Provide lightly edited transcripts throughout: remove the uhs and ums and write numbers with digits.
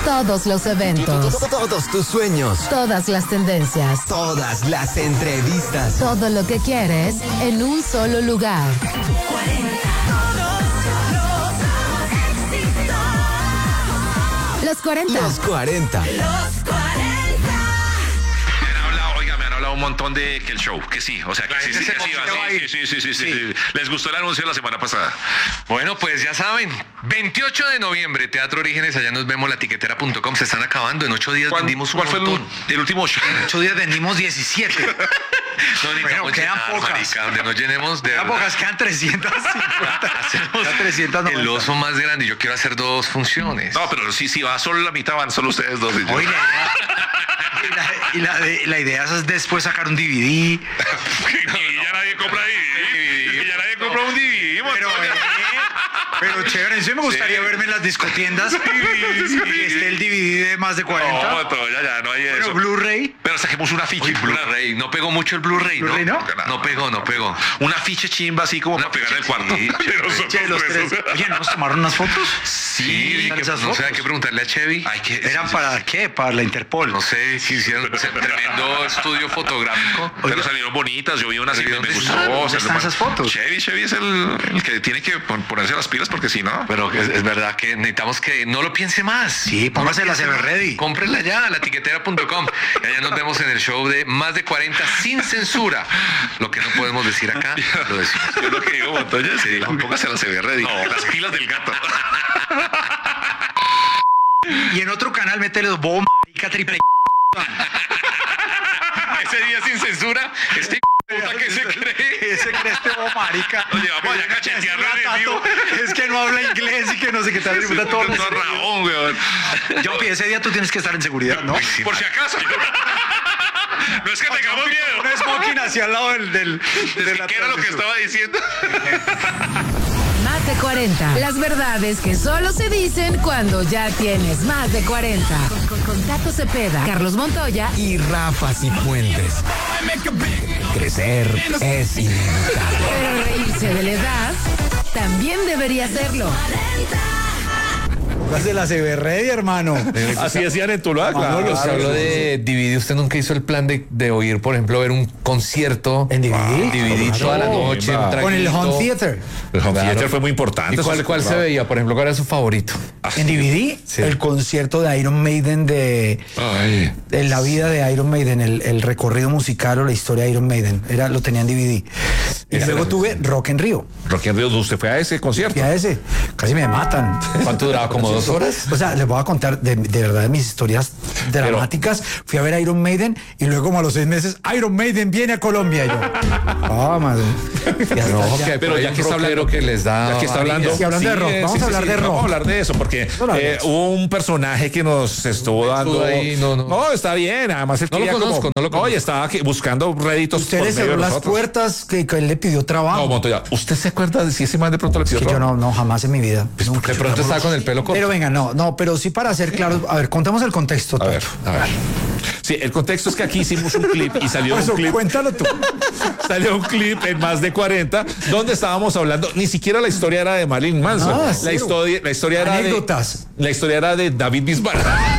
Todos los eventos. Todos tus sueños. Todas las tendencias. Todas las entrevistas. Todo lo que quieres en un solo lugar. Los 40. Los 40. Me han hablado un montón de que el show, que sí, o sea, que sí, sí. Les gustó el anuncio la semana pasada. Bueno, pues ya saben, 28 de noviembre, Teatro Orígenes, allá nos vemos, latiquetera.com, se están acabando, en 8 días vendimos un montón. ¿Cuál fue el último show? En 8 días vendimos 17. No necesitamos quedan llenar, pocas. marica, donde nos llenemos de Quedan verdad. pocas, quedan 350. Quedan 390. El oso más grande, yo quiero hacer 2 funciones. No, pero si va solo la mitad, van solo ustedes dos. Hoy la idea es después sacar un DVD. Y ya nadie compra DVD. Y ya nadie compra un DVD. Pero chévere, eso me gustaría verme en las discotiendas. Y esté el DVD de más de 40. No, ya no hay Bueno, eso. Blu-ray. Pero saquemos una ficha. Uy, Blu-ray, no pegó mucho el Blu-ray, ¿no? ¿Blu-ray no? No pegó. Una ficha chimba así como para pegar en el cuarto. Sí. Pero son Che, los tres. tres. Oye, ¿nos tomaron unas fotos? Sí, que, esas no sé, hay fotos. que preguntarle a Chevy. ¿Eran para qué? Para la Interpol. No sé si hicieron ese tremendo estudio fotográfico. Pero salieron bonitas, yo vi una así que me ¿Dónde gustó. están? ¿Dónde están esas fotos? Chevy es el que tiene que ponerse las pilas porque si no. Pero es verdad que necesitamos que no lo piense más. Sí, póngase la CB Ready. Cómprenla ya, latiquetera.com. Y allá nos vemos en el show de Más de 40 sin censura. Lo que no podemos decir acá, lo decimos. Yo lo que digo, Montoya, sí, póngase la CB Ready. Las pilas del gato. Y en otro canal métele dos bombas, marica, triple. Ese día sin censura, este puta que se cree. Ese cree este bobo marica. Oye, vamos allá a cachetearlo en el vivo. Es que no habla inglés y que no sé qué tal. Sí, todo no, Ramón, weón. Yo, ese día tú tienes que estar en seguridad, ¿no? Por si acaso. No es que tengamos miedo. Un smoking hacia al lado de la ¿Qué era lo que transmisión. estaba diciendo? Más de 40. Las verdades que solo se dicen cuando ya tienes más de 40. Con Tato Cepeda, Carlos Montoya Y Rafa Cifuentes. Crecer es inevitable. pero reírse de la edad también debería hacerlo. Póngase la CB Ready, hermano. Así decían en Tuluá, claro. Cuando se habló de DVD, ¿usted nunca hizo el plan de oír, por ejemplo, ver un concierto ¿En DVD? DVD toda la noche? un Claro. Con el traguito? Home Theater. El Home Claro. Theater fue muy ¿Y importante. cuál se veía? Por ejemplo, ¿cuál era su favorito? En DVD, Sí. el concierto de Iron Maiden de la vida de Iron Maiden, el recorrido musical o la historia de Iron Maiden. Lo tenía en DVD. Y luego tuve Rock en Rio. Rocky en Río, ¿usted fue a ese concierto? Y a ese, casi me matan. ¿Cuánto duraba? ¿Como 2 horas? O sea, les voy a contar de verdad de mis historias dramáticas. Fui a ver Iron Maiden y luego como a los 6 meses, Iron Maiden viene a Colombia. Y yo, madre. No, que pero ya que está hablando que les da. Ya que está hablando, Sí, hablando de rock, vamos a hablar de rock. Vamos a hablar de eso porque hubo un personaje que nos estuvo dando. ahí, no. Está bien. Además, él No lo quería conozco, no lo conozco. Oye, estaba buscando réditos. Usted por le medio cerró de las nosotros. puertas que él le pidió trabajo. No, Montoya, ¿usted se acuerda de si ese man de pronto le pidió que yo trabajo? no, jamás en mi vida. Nunca. De pronto estaba con el pelo corto. Pero venga, no, pero sí para ser claros, a ver, contemos el contexto. A ver, Tato. a ver. Sí, el contexto es que aquí hicimos un clip y salió Eso, un clip. cuéntalo tú. Salió un clip en Más de 40 donde estábamos hablando, ni siquiera la historia era de Marilyn Manson. Ah, la cero. historia era Anécdotas. la historia era de David Bisbal.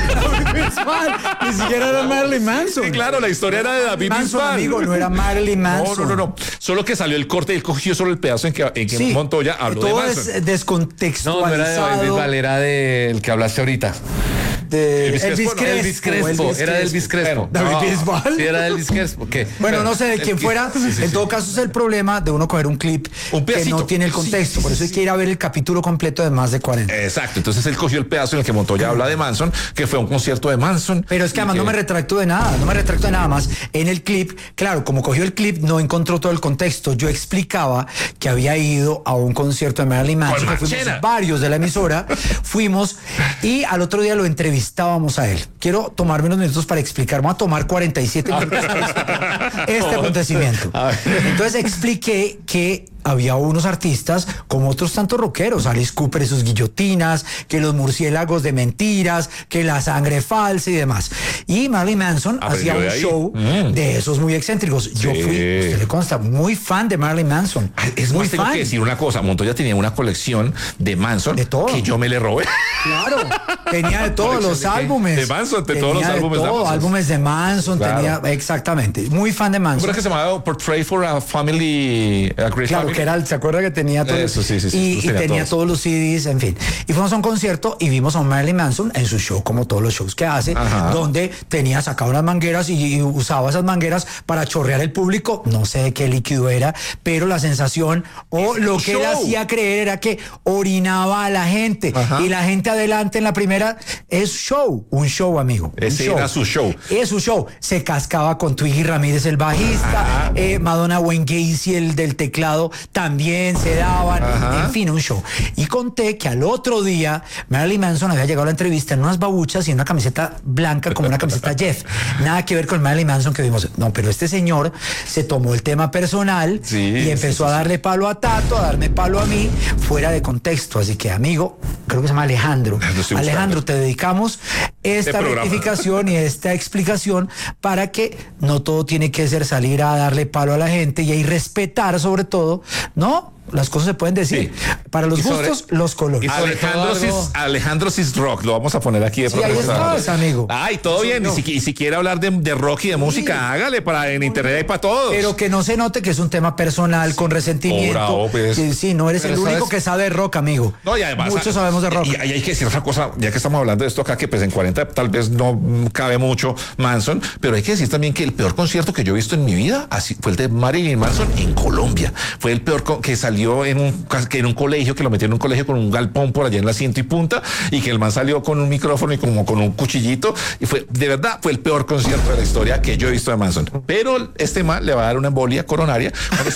Ni siquiera era Marilyn Manson. Sí, claro, la historia era de David Manson, Bisbal. amigo, no era Marilyn Manson. No. Solo que salió el corte y él cogió solo el pedazo en que Sí, Montoya habló de todo Manson. es No, descontextualizado. no era de David Bisbal, era del que hablaste ahorita. de Elvis Crespo, Era de Elvis Crespo. David Bisbal. Sí, era de Elvis Crespo. ¿Qué? Bueno, no sé de quién fuera. En todo caso, es el problema de uno coger un clip Un que pedacito. no tiene el contexto. Por eso hay que ir a ver el capítulo completo de Más de 40. Exacto, entonces él cogió el pedazo en el que Montoya habla de Manson, que fue un concierto de Manson. Pero es que además no me retracto de nada, más. En el clip, claro, como cogió el clip, no encontró todo el contexto. Yo explicaba que había ido a un concierto de Marilyn Manson, Con que fuimos Marchena. varios de la emisora, fuimos y al otro día lo entrevistábamos a él. Quiero tomarme unos minutos para explicar, vamos a tomar 47 minutos para explicar este acontecimiento. Entonces expliqué que había unos artistas como otros tantos rockeros, Alice Cooper y sus guillotinas, que los murciélagos de mentiras, que la sangre falsa y demás. Y Marilyn Manson hacía un show de esos muy excéntricos. Yo fui, usted le consta, muy fan de Marilyn Manson. Es muy tengo que decir una cosa, Montoya tenía una colección de Manson de todo, que yo me le robé. Claro, tenía de todos los álbumes. De Manson, de todos los álbumes. Álbumes de Manson, tenía, exactamente. Muy fan de Manson. ¿Cómo era que se llamaba Portrait for a Family? Claro, que era, ¿se acuerda que tenía todo? Eso, sí. Y tenía todos los CDs, en fin. Y fuimos a un concierto y vimos a Marilyn Manson en su show, como todos los shows que hace, donde tenía sacado unas mangueras y usaba esas mangueras para chorrear el público. No sé de qué líquido era, pero la sensación o lo que él hacía creer era que orinaba a la gente. Y la gente adelante en la primera es show, un show, amigo. Ese show. era su show. Es su show. Se cascaba con Twiggy Ramírez, el bajista, Madonna Wayne Gacy, el del teclado, también se daban, en fin, un show. Y conté que al otro día Marilyn Manson había llegado a la entrevista en unas babuchas y en una camiseta blanca como una camiseta Jeff. Nada que ver con Marilyn Manson que vimos. No, pero este señor se tomó el tema personal y empezó a darle palo a Tato, a darme palo a mí, fuera de contexto. Así que, amigo, creo que se llama Alejandro. Alejandro, te dedicamos esta rectificación y esta explicación para que no todo tiene que ser salir a darle palo a la gente y a respetar sobre todo, ¿no? Las cosas se pueden decir. Para los gustos, los colores. Alejandro Cis Rock, lo vamos a poner aquí de ahí estás, amigo. Ay, todo bien. No. Y si quiere hablar de rock y de música, hágale, en internet hay para todos. Pero que no se note que es un tema personal, con resentimiento. Sí, no eres el único que sabe de rock, amigo. No, y además, muchos sabemos de rock. Y hay que decir otra cosa, ya que estamos hablando de esto acá, que pues en 40 tal vez no cabe mucho Manson, pero hay que decir también que el peor concierto que yo he visto en mi vida así fue el de Marilyn Manson en Colombia. Fue el peor que salió en un colegio, que lo metieron en un colegio con un galpón por allá en la Ciento y Punta, y que el man salió con un micrófono y como con un cuchillito, y fue, de verdad, fue el peor concierto de la historia que yo he visto de Manson. Pero este man le va a dar una embolia coronaria cuando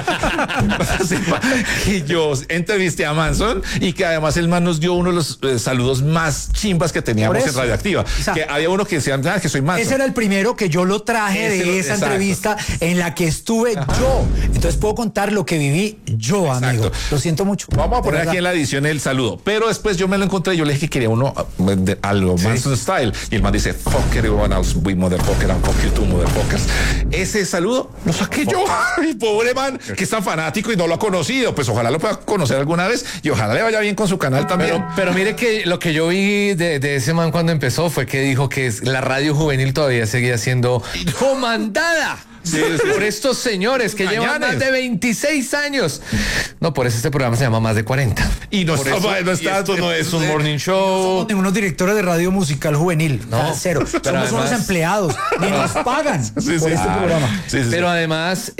sepa que yo entrevisté a Manson y que además el man nos dio uno de los saludos más chimbas que teníamos en Radioactiva. Que había uno que decía, que soy Manson. Ese era el primero que yo lo traje de esa entrevista en la que estuve yo. Entonces puedo contar lo que viví yo, amigo. Lo siento mucho. Vamos a poner aquí en la edición el saludo. Pero después yo me lo encontré, yo le dije que quería uno algo Manson style. Y el man dice, fuck everyone else, we motherfucker, and fuck you too, motherfuckers. Ese saludo lo saqué yo. Mi pobre man, que es tan fanático y no lo ha conocido. Pues ojalá lo pueda conocer alguna vez y ojalá le vaya bien con su canal también. Pero mire que lo que yo vi de ese man cuando empezó fue que dijo que la radio juvenil todavía seguía siendo comandada. Por estos señores que llevan más de 26 años. No, por eso este programa se llama Más de 40. Y no esto no es un morning show. No somos unos directores de radio musical juvenil. No, cero. Somos además unos empleados. Ni nos pagan por este programa. Pero además,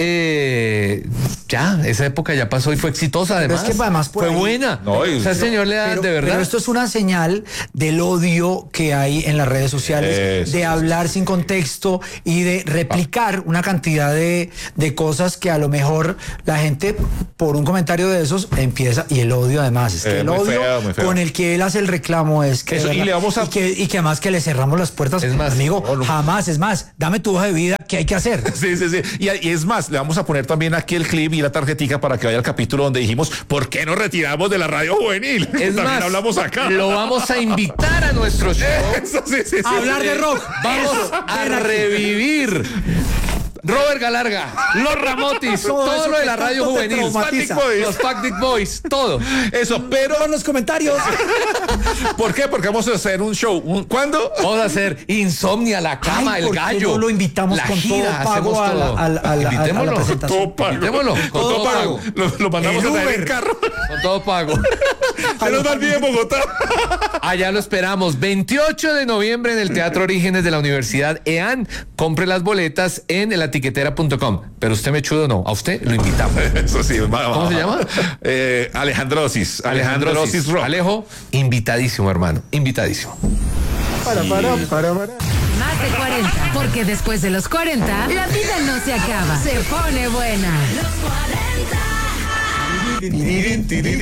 ya, esa época ya pasó y fue exitosa. Además, pero es que además fue buena. O sea, el señor le da de verdad. Pero esto es una señal del odio que hay en las redes sociales, de hablar sin contexto y de replicar una cantidad de cosas que a lo mejor la gente por un comentario de esos empieza, y el odio además es que el odio feo. Con el que él hace el reclamo es que eso, y que además que le cerramos las puertas, es más, amigo, jamás, es más, dame tu hoja de vida, ¿qué hay que hacer? Sí. Y es más, le vamos a poner también aquí el clip y la tarjetica para que vaya al capítulo donde dijimos ¿por qué nos retiramos de la radio juvenil? Es también más, hablamos acá. Lo vamos a invitar a nuestro show a hablar de rock. Vamos a revivir Robert Galarga, los Ramotis, todo lo de la radio juvenil, los Patrick Boys, todo eso, pero en los comentarios. ¿Por qué? Porque vamos a hacer un show. ¿Cuándo? Vamos a hacer Insomnia, La Cama, El Gallo. No lo invitamos la con gira, todo pago a la presentación. Invitémoslo. Con todo pago. Lo mandamos en el carro. Con todo pago. Pero no olviden Bogotá. Allá lo esperamos. 28 de noviembre en el Teatro Orígenes de la Universidad EAN. Compre las boletas en elatiquetera.com. Pero usted mechudo no. A usted lo invitamos. Eso sí. ¿Cómo se llama? Alejandrosis Rock. Alejo, invitadísimo, hermano. Invitadísimo. Para. Más de 40. Porque después de los 40, la vida no se acaba. Se pone buena. Los 40.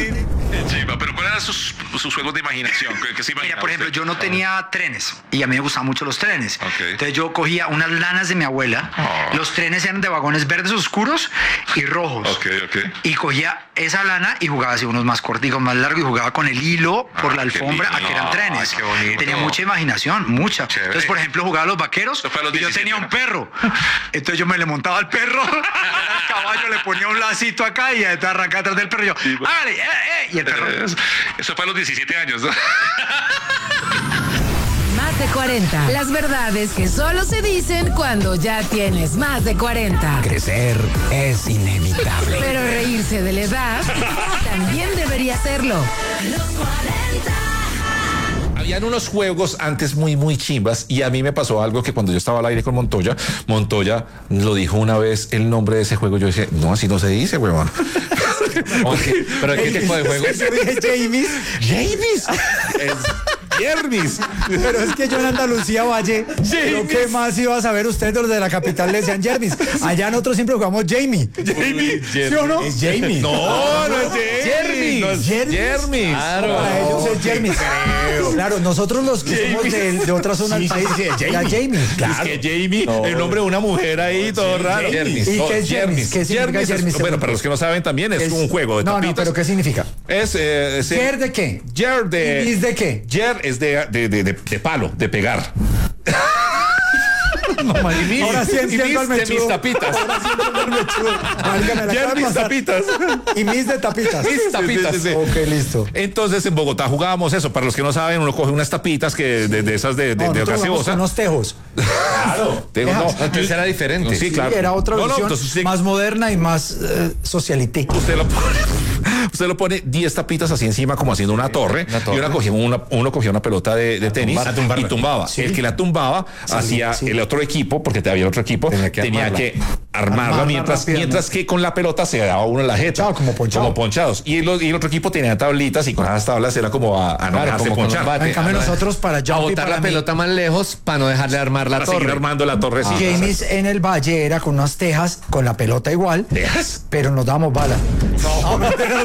Chiva, pero ¿cuáles eran sus juegos de imaginación? ¿Qué se Mira, imaginaba por ejemplo, usted? yo no tenía trenes y a mí me gustaban mucho los trenes. Ok. Entonces yo cogía unas lanas de mi abuela. Oh. Los trenes eran de vagones verdes oscuros y rojos. Ok. Y cogía esa lana y jugaba así unos más corticos, más largos y jugaba con el hilo por la qué alfombra a que lindo. eran trenes. Ay, qué bonito. Tenía mucha imaginación, mucha. Chévere. Entonces, por ejemplo, jugaba a los vaqueros Eso fue a los y yo 17, tenía un ¿no? perro. Entonces yo me le montaba al perro, al caballo, le ponía un lacito acá y entonces arrancaba atrás del perro y yo, ¡hágale! Y el perro... Eso fue a los 17 años, ¿no? Más de 40. Las verdades que solo se dicen cuando ya tienes más de 40. Crecer es inevitable. Pero reírse de la edad también debería serlo. Habían unos juegos antes muy chimbas y a mí me pasó algo que cuando yo estaba al aire con Montoya lo dijo una vez el nombre de ese juego. Yo dije, no, así no se dice, huevón. ¿Pero qué tipo de juego? Yo dije James. James. Es Jermis. Pero es que yo en Andalucía, Valle, lo que más iba a saber usted de los de la capital le decían Jermis. Allá nosotros siempre jugamos Jamie. ¿Sí o no? Es Jamie. No es Jermis. No es Jermis. Claro. Para ellos es Jermis. Claro, nosotros los que somos de otra zona del país, era Jamie. Claro. Es que Jamie, el nombre de una mujer ahí, todo raro. Jermis. ¿Y qué es Jermis? ¿Qué significa Jermis? Bueno, para los que no saben también es un juego de tapitas. No, pero ¿qué significa? Es ¿Jer de qué? Jer de... ¿Y mis de qué? Jer es de palo, de pegar. Ahora sí entiendo al de mechudo. mis tapitas. Ahora sí entiendo al mechudo. Válgame, la Jer acaba de mis pasar. tapitas. Y mis de tapitas. Mis tapitas. Sí. Ok, listo. Entonces en Bogotá jugábamos eso. Para los que no saben, uno coge unas tapitas que de esas de Nosotros jugamos gaseosa. con unos tejos. Claro. Antes era diferente. Sí, claro. Sí, era otra No, versión entonces usted- más moderna y más socialité. Usted lo pone 10 tapitas así encima como haciendo una torre. Una torre. Y uno cogía una pelota de tenis y tumbaba. Sí. El que la tumbaba hacía sí. el otro equipo, porque había otro equipo, Tenía tenía que que armarla Armarla mientras rápidamente. que con la pelota se daba uno en la jeta. Ponchado, como ponchado. Como ponchados. Y el otro equipo tenía tablitas y con esas tablas era como a no Claro, dejarse como con ponchar. los bates. En cambio, nosotros para A Jumpy, botar para la mí, pelota más lejos para no dejarle armar la Para seguir torre. armando la torrecita. James en el valle era con unas tejas, con la pelota igual, ¿Tejas? pero nos damos bala. No, mentiras,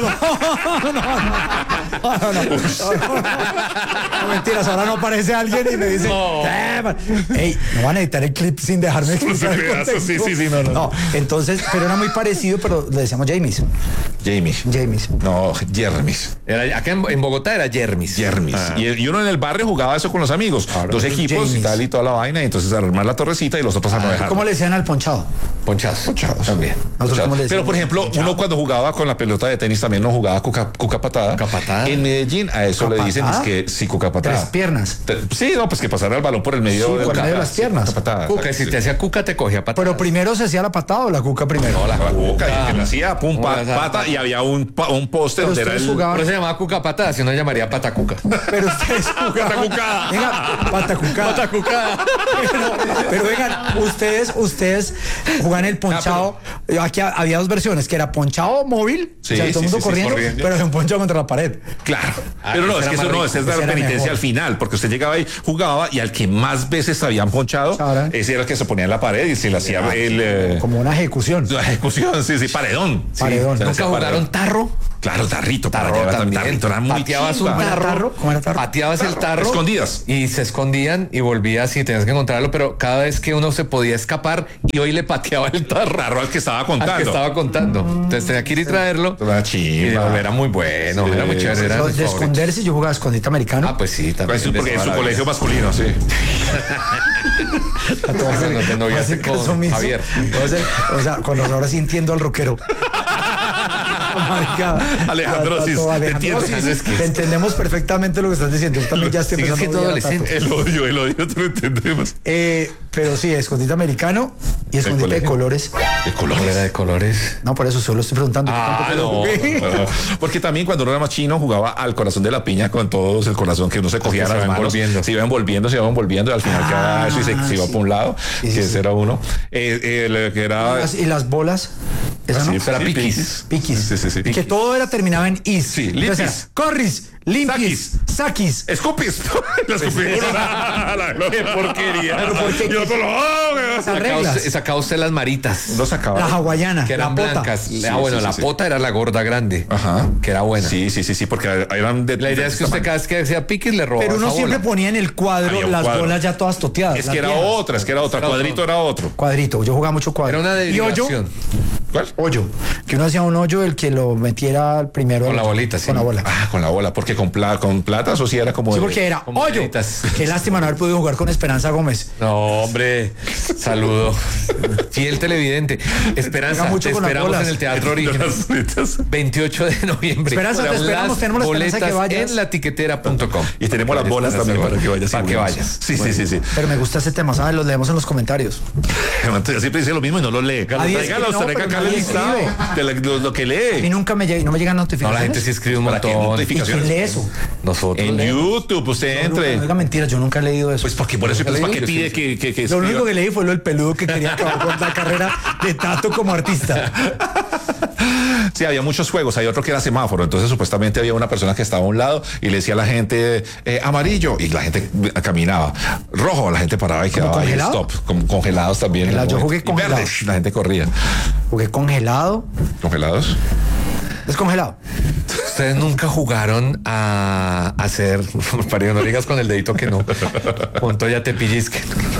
no, mentiras, ahora no aparece alguien y me dice, Ey, no van a editar el clip sin dejarme explicar el contexto. Sí, no. No, entonces, pero era muy parecido, pero le decíamos James. James. No, Jermis. Acá en Bogotá era Jermis. Jermis. Y uno en el barrio jugaba eso con los amigos. Dos equipos Jermis. y tal y toda la vaina. Y entonces armar la torrecita y los otros a no dejar. ¿Cómo le decían al ponchado? Ponchados. También. Nosotros, ¿cómo le decíamos? Pero por ejemplo, uno cuando jugaba con la pelota de tenis también no jugaba cuca patada. Cuca patada. En Medellín a eso ¿Cuca le dicen es patada? que sí, cuca patada. Tres piernas. Sí, no, pues que pasara el balón por el medio Sí, de por el medio de las piernas. Cuca patada. Cuca, si te hacía cuca, te cogía patadas. Pero primero se hacía la patada o la cuca primero. No, la cuca, y que le hacía pum, Hola, pata y había un poste Pero donde era ustedes el... jugaban. Por eso se llamaba cuca patada, si no llamaría patacuca. Pero ustedes jugaban. Patacucada. Venga, patacucada. Patacucada. Pero vengan, ustedes jugaban el ponchado. Aquí había dos versiones, que era ponchado móvil, Sí, o sea, todo el sí, mundo sí, corriendo, corriendo. pero un ponchado contra la pared. Claro. Pero no, es ese que era eso más no, rico, esa es la ese era penitencia mejor. al final, porque usted llegaba y jugaba y al que más veces habían ponchado, Ahora. ese era el que se ponía en la pared y se le hacía el... Como una ejecución. la ejecución, sí, paredón. Sí, Paredón. se le ¿Nunca hacía jugaron paredón. tarro? Claro, tarrito. Tarro para también. Tarrito era muy Pateabas un chimba. tarro. ¿Cómo era tarro? Pateabas el tarro. Escondidas. Y se escondían y volvías y tenías que encontrarlo, pero cada vez que uno se podía escapar y hoy le pateaba el tarro Tarro al que estaba contando. al que estaba contando. Entonces tenía que ir y traerlo. Era Y chimba. era muy bueno, Sí, era muy chévere. Era Los mi de favorito. esconderse, yo jugaba escondite americano. Ah, pues sí, también. Pues, porque en su colegio masculino, sí. Cuando te noviaste Así que eso con mismo. Javier. O sea, con los ahora sí entiendo al rockero. Marica, Alejandro Sis, todo, te Alejandro entiendes. Sis, te entendemos perfectamente lo que estás diciendo. Yo también ya estoy Sigue empezando siendo a odiar a Tato. adolescente. El odio, te lo entendemos. Pero sí, escondite americano y escondite de colegio. colores. De ¿Cuál era colores. de colores? No, por eso solo estoy preguntando. Yo Ah, tampoco lo no. jugué. Porque también cuando uno era más chino jugaba al corazón de la piña con todos el corazón que uno se cogía que a se las va manos. envolviendo. Se iba envolviendo y al final quedaba eso y se iba sí. por un lado. Sí, sí, que ese sí. era uno. El que era... Y las bolas. ¿Esa no? Sí, Era sí, piquis. Piquis. Sí. Que todo era terminado en is. Sí, Entonces lipis. era, corris, limpies, saquis. Escupis. La escupí. Qué porquería. Yo Las reglas. Sacaba usted las maritas. No sacaba. La hawaiana, Que eran la pota. blancas. La pota era la gorda grande. Ajá. Que era buena. Sí, porque eran de. La idea es que usted cada vez que hacía piques le robaba. Pero uno esa siempre bola. ponía en el cuadro Había un las cuadro. bolas ya todas toteadas. Es las que era viejas. otra. Cuadrito era otro. Cuadrito, yo jugaba mucho cuadro. Era una ¿Y hoyo? derivación. ¿Cuál? Hoyo. Que uno hacía un hoyo, el que lo metiera al primero. Con la bolita, sí. Con la bola. Ah, con la bola, porque con plata eso sí era como. Sí, de- porque era como hoyo. moneditas. Qué lástima no haber podido jugar con Esperanza Gómez. No, hombre. Saludo. Fiel televidente. Esperanza, Juega mucho te con las esperamos bolas. en el Teatro Origen. 28 de noviembre. Esperanza, te Con esperamos, las tenemos la esperanza boletas que vayas. en latiquetera.com. Y tenemos las bolas también para que vayas. Para que vayas. Sí. Pero me gusta ese tema, ¿sabes? Los leemos en los comentarios. Entonces, siempre dice lo mismo y no lo lee. Nadie Tráigalos, escribe, no, traiga pero acá el nadie listado escribe. de lo que A mí lee. nunca me llegan No, notificaciones. la gente sí escribe un ¿Para qué montón. ¿Y notificaciones? quién lee eso? Nosotros. En leemos. YouTube, usted No entre. diga mentiras, yo nunca he leído eso. Pues porque por eso, pues, ¿para qué Yo pide sí. que Lo escriba? único que leí fue lo del peludo que quería acabar con la carrera de Tato como artista. Sí, había muchos juegos, hay otro que era semáforo, entonces supuestamente había una persona que estaba a un lado y le decía a la gente amarillo y la gente caminaba, rojo, la gente paraba y quedaba ahí, congelado? stop, como congelados también. Congelado, yo jugué Y congelado. verdes, la gente corría. Jugué congelado. ¿Congelados? Descongelado. Ustedes nunca jugaron a hacer, para que no digas con el dedito que no, Montoya te pellizquen.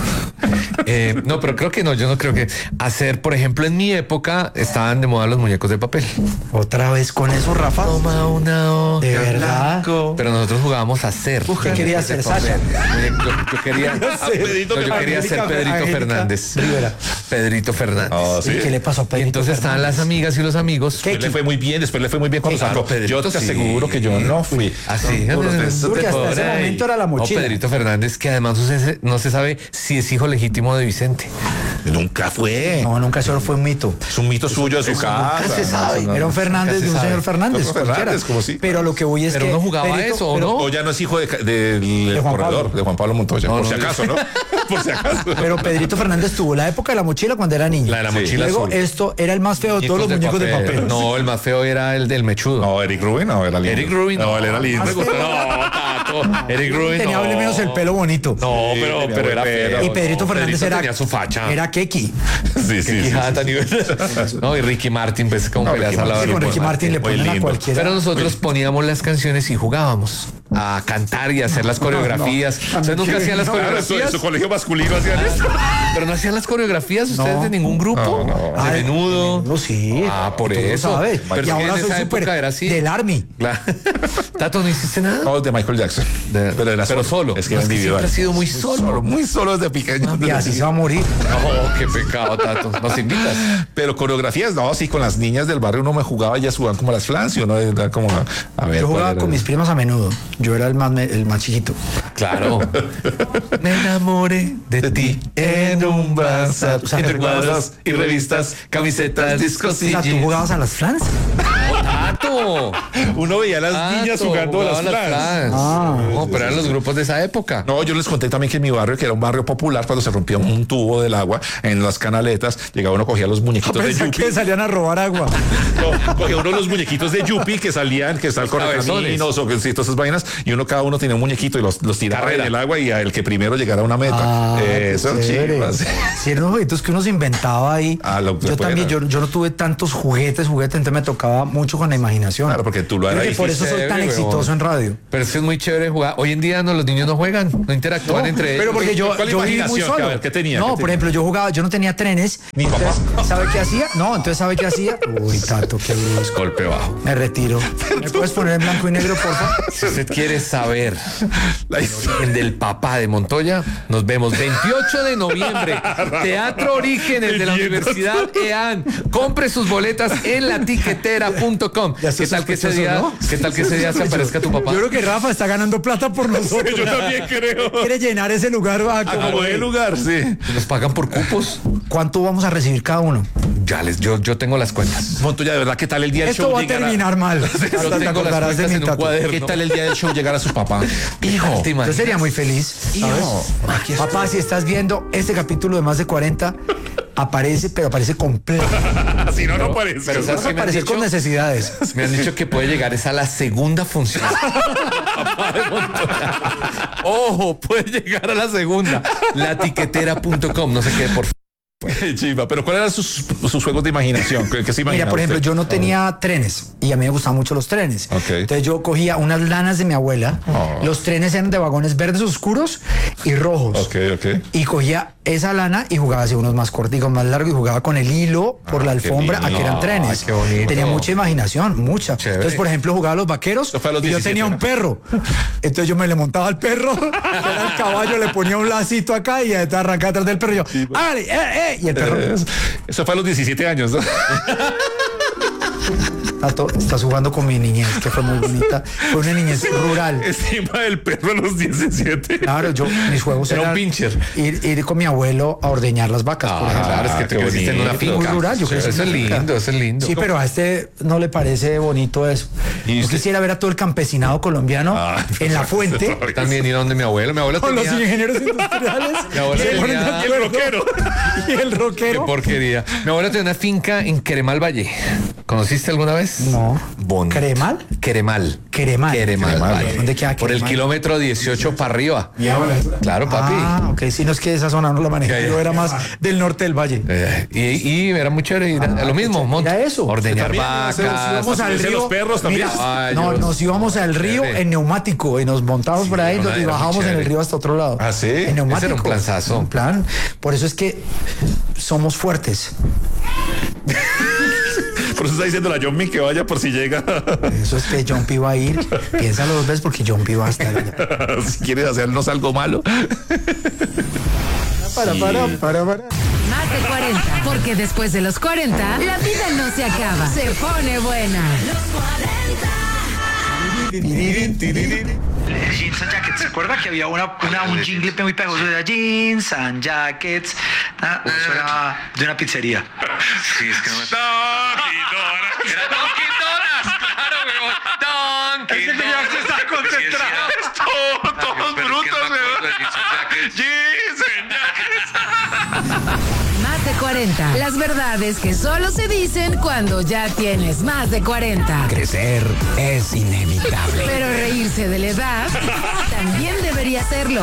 No, pero creo que no, yo no creo que hacer, por ejemplo, en mi época estaban de moda los muñecos de papel. Otra vez con eso, Rafa. Toma una hoja ¿De verdad? blanco. Pero nosotros jugábamos a hacer. ¿Qué quería hacer, Sasha? Yo quería, yo quería ser Pedrito Angélica Fernández. Rivera. Pedrito Fernández. Oh, sí. ¿Y qué le pasó a Y Pedrito entonces estaban Fernández? las amigas y los amigos. ¿Qué? Después le fue muy bien, cuando Claro, sacó. Pedrito, Yo te sí. aseguro que yo no fui. Así. Puros de esos Porque de hasta por ese ahí. momento era la mochila. No, Pedrito Fernández, que además no se sabe si es hijo legítimo de Vicente. Nunca fue. No, nunca, eso fue un mito. Es un mito suyo de su casa. Nunca se sabe. Era un Fernández nunca se de un sabe. señor Fernández. Otro Fernández, cualquiera. como si- Pero lo que voy es Pero que. no jugaba eso, ¿o no? O ya no es hijo del De Juan corredor, Pablo. de Juan Pablo Montoya. No, por no, si acaso, ¿no? Por si acaso. Pero Pedrito Fernández tuvo la época de la mochila cuando era niño. La de la mochila Luego azul. esto era el más feo de todos los muñecos de papel. No, el más feo era el del mechudo. No, Eric Rubin, no, era lindo. Eric Rubin. No, él era lindo. Me gusta. No, Tato. Eric Rubin. Tenía no. al menos el pelo bonito. No, Sí, pero tenía buen era pelo. feo. Y Pedrito No, Fernández Pedrito era. tenía su facha. Era Keki. Sí, sí, sí. Quijada tan nivel. No, y Ricky Martin, pues como No, peleas Ricky al lado Sí, de con Ricky Martin le muy ponen a lindo. cualquiera. Pero nosotros poníamos las canciones y jugábamos a cantar y a hacer las coreografías. ¿Ustedes nunca hacían las Claro, coreografías? su colegio masculino hacían eso. Pero no hacían las coreografías ustedes de ningún grupo. No. De menudo. No, sí. Ah, por Tú lo eso. sabes. Pero Y es que ahora en soy esa súper época era así. del Army. Claro. Tato, ¿no hiciste nada? No, de Michael Jackson. Pero solo. Es que era No, individual. siempre ha sido muy solo. Muy solo desde pequeño. Y así se va a morir. Oh, qué pecado, Tato. ¿Nos invitas? Pero coreografías, no, sí, con las niñas del barrio uno me jugaba, ellas jugaban como las flans y uno era como, a ver. Yo ¿cuál jugaba era? con mis primas a menudo. Yo era el más chiquito. Claro. Me enamoré de ti en un bazar. O sea, Entre jugabas- cuadros y revistas, camisetas, discos O y sea, ¿tú jeans. jugabas a las flans? ¡Tato! Uno veía a las niñas jugando a las flans. No, pero eran los grupos de esa época. No, yo les conté también que en mi barrio, que era un barrio popular, cuando se rompía un tubo del agua en las canaletas, llegaba uno, cogía los muñequitos de Pensé Yupi. que salían a robar agua. No, cogía uno los muñequitos de Yupi que salían, que están correcaminos o que sí, todas esas vainas, y uno cada uno tenía un muñequito y los tiraba Carrera. en el agua y el que primero llegara a una meta. Eso, chivas. Sí, eran unos juguetos que uno se inventaba ahí. Ah, lo que yo fuera. también, yo no tuve tantos juguetes, entonces me tocaba mucho con la imaginación. Claro, porque tú lo Creo eras que por eso soy tan chévere, exitoso huevón. en radio. Pero es que es muy chévere jugar. Hoy en día los niños no juegan, no interactúan entre ellos. Pero porque yo ¿Cuál viví muy imaginación? solo. A ver, ¿qué tenía? No, ¿Qué por tenía? ejemplo, yo jugaba, yo no tenía trenes. Ni entonces, papá. ¿sabe qué hacía? No, entonces ¿sabe qué hacía? Uy, Tato, qué brusco. Golpe bajo. Me retiro. ¿Me puedes poner en blanco y negro, por favor? Si usted quiere saber La historia. el del papá de Montoya, nos vemos 28 de noviembre. Teatro Orígenes de la Universidad EAN. Compre sus boletas en latiquetera.com. Ya ¿Qué está tal que ese sospechoso, día, ¿no? qué tal que ese día se aparezca tu papá? Yo creo que Rafa está ganando plata por nosotros. Yo también creo. Quiere llenar ese lugar. Como de lugar, sí. Nos pagan por cupos. ¿Cuánto vamos a recibir cada uno? Yo tengo las cuentas. Montoya, de verdad, ¿qué tal el día del Esto show? va a llegar terminar mal. Hasta te tengo las acordarás de cuentas mi en un Tato. cuaderno. ¿Qué tal el día del show llegar a su papá? Hijo. ¿Te Yo imaginas? sería muy feliz. ¿sabes? Hijo, aquí estoy. Papá, si estás viendo este capítulo de Más de 40, aparece, pero aparece completo. Si no, no aparece. Pero ¿sabes qué me han Aparecer dicho? con necesidades. Me han dicho que puede llegar es a la segunda función. Ojo, puede llegar a la segunda. Latiquetera.com, no sé qué, por favor. Chiva, pero ¿cuáles eran sus juegos de imaginación? ¿Qué se imagina Mira, por ejemplo, usted? yo no tenía trenes y a mí me gustaban mucho los trenes. Ok. Entonces yo cogía unas lanas de mi abuela. Los trenes eran de vagones verdes oscuros y rojos. Ok. Y cogía esa lana y jugaba así unos más corticos, más largos y jugaba con el hilo por la qué alfombra a que eran lindo. trenes. Qué bonito. Tenía mucha imaginación, mucha. Chévere. Entonces, por ejemplo, jugaba a los vaqueros Eso fue a los y yo 17, tenía un ¿no? perro. Entonces yo me le montaba al perro, que era el caballo, le ponía un lacito acá y entonces arrancaba atrás del perro y yo, ¡hágale! Y el perro Eso fue a los 17 años, ¿no? estás jugando con mi niñez, que fue muy bonita. Fue una niñez rural. Encima del perro a los 17. Claro, mis juegos Era un eran pincher. ir con mi abuelo a ordeñar las vacas, por ejemplo. Claro, es que te qué creciste en una bonito. finca. Muy rural, yo crecí en Eso es una finca. lindo, eso es lindo. Sí, pero a este no le parece bonito eso. ¿Y Yo usted? quisiera ver a todo el campesinado colombiano en la fuente También ir a donde mi abuelo. Mi abuelo con los tenía... ingenieros industriales Mi abuelo y se ponen de tenía- acuerdo. Y el rockero. Y el Qué rockero. porquería. Mi abuelo tenía una finca en Queremal Valle. ¿Conociste alguna vez? No. Bonito. ¿Queremal? Queremal. Queremal. Queremal Valle. ¿Dónde queda Por el Queremal? kilómetro 18 para arriba. Claro, papi. Ah, ok, sí, no es que esa zona no la manejé, Ya, ya. yo era más del norte del valle. Y era muy chévere. Lo mismo, Mira eso. ordeñar También, vacas. Íbamos al ¿Hacen río. los perros también? Mira, Ay, no, Dios. nos íbamos al río Chévere. en neumático y nos montábamos por ahí era y muy bajábamos en el chévere. río hasta otro lado. ¿Ah, sí? En neumático. Ese era un planzazo. Un plan. Por eso es que somos fuertes. Por eso está diciendo la John Mick que vaya por si llega. Eso es que John P va a ir. Piénsalo dos veces porque John P va a estar allá. Si quieres hacernos algo malo. Para. Más de 40, porque después de los 40, la vida no se acaba, se pone buena. Jeans and Jackets, ¿se acuerda que había un jingle muy pegajoso de Jeans and Jackets? Eso era de una pizzería. Sí, es que no me... Era Dunkin' Donuts, claro, weón. Dunkin' Ese señor se está concentrado. Todos brutos, weón. Jeans and Jackets. Más de 40, las verdades que solo se dicen cuando ya tienes más de 40. Crecer es inevitable. Pero reírse de la edad también debería serlo.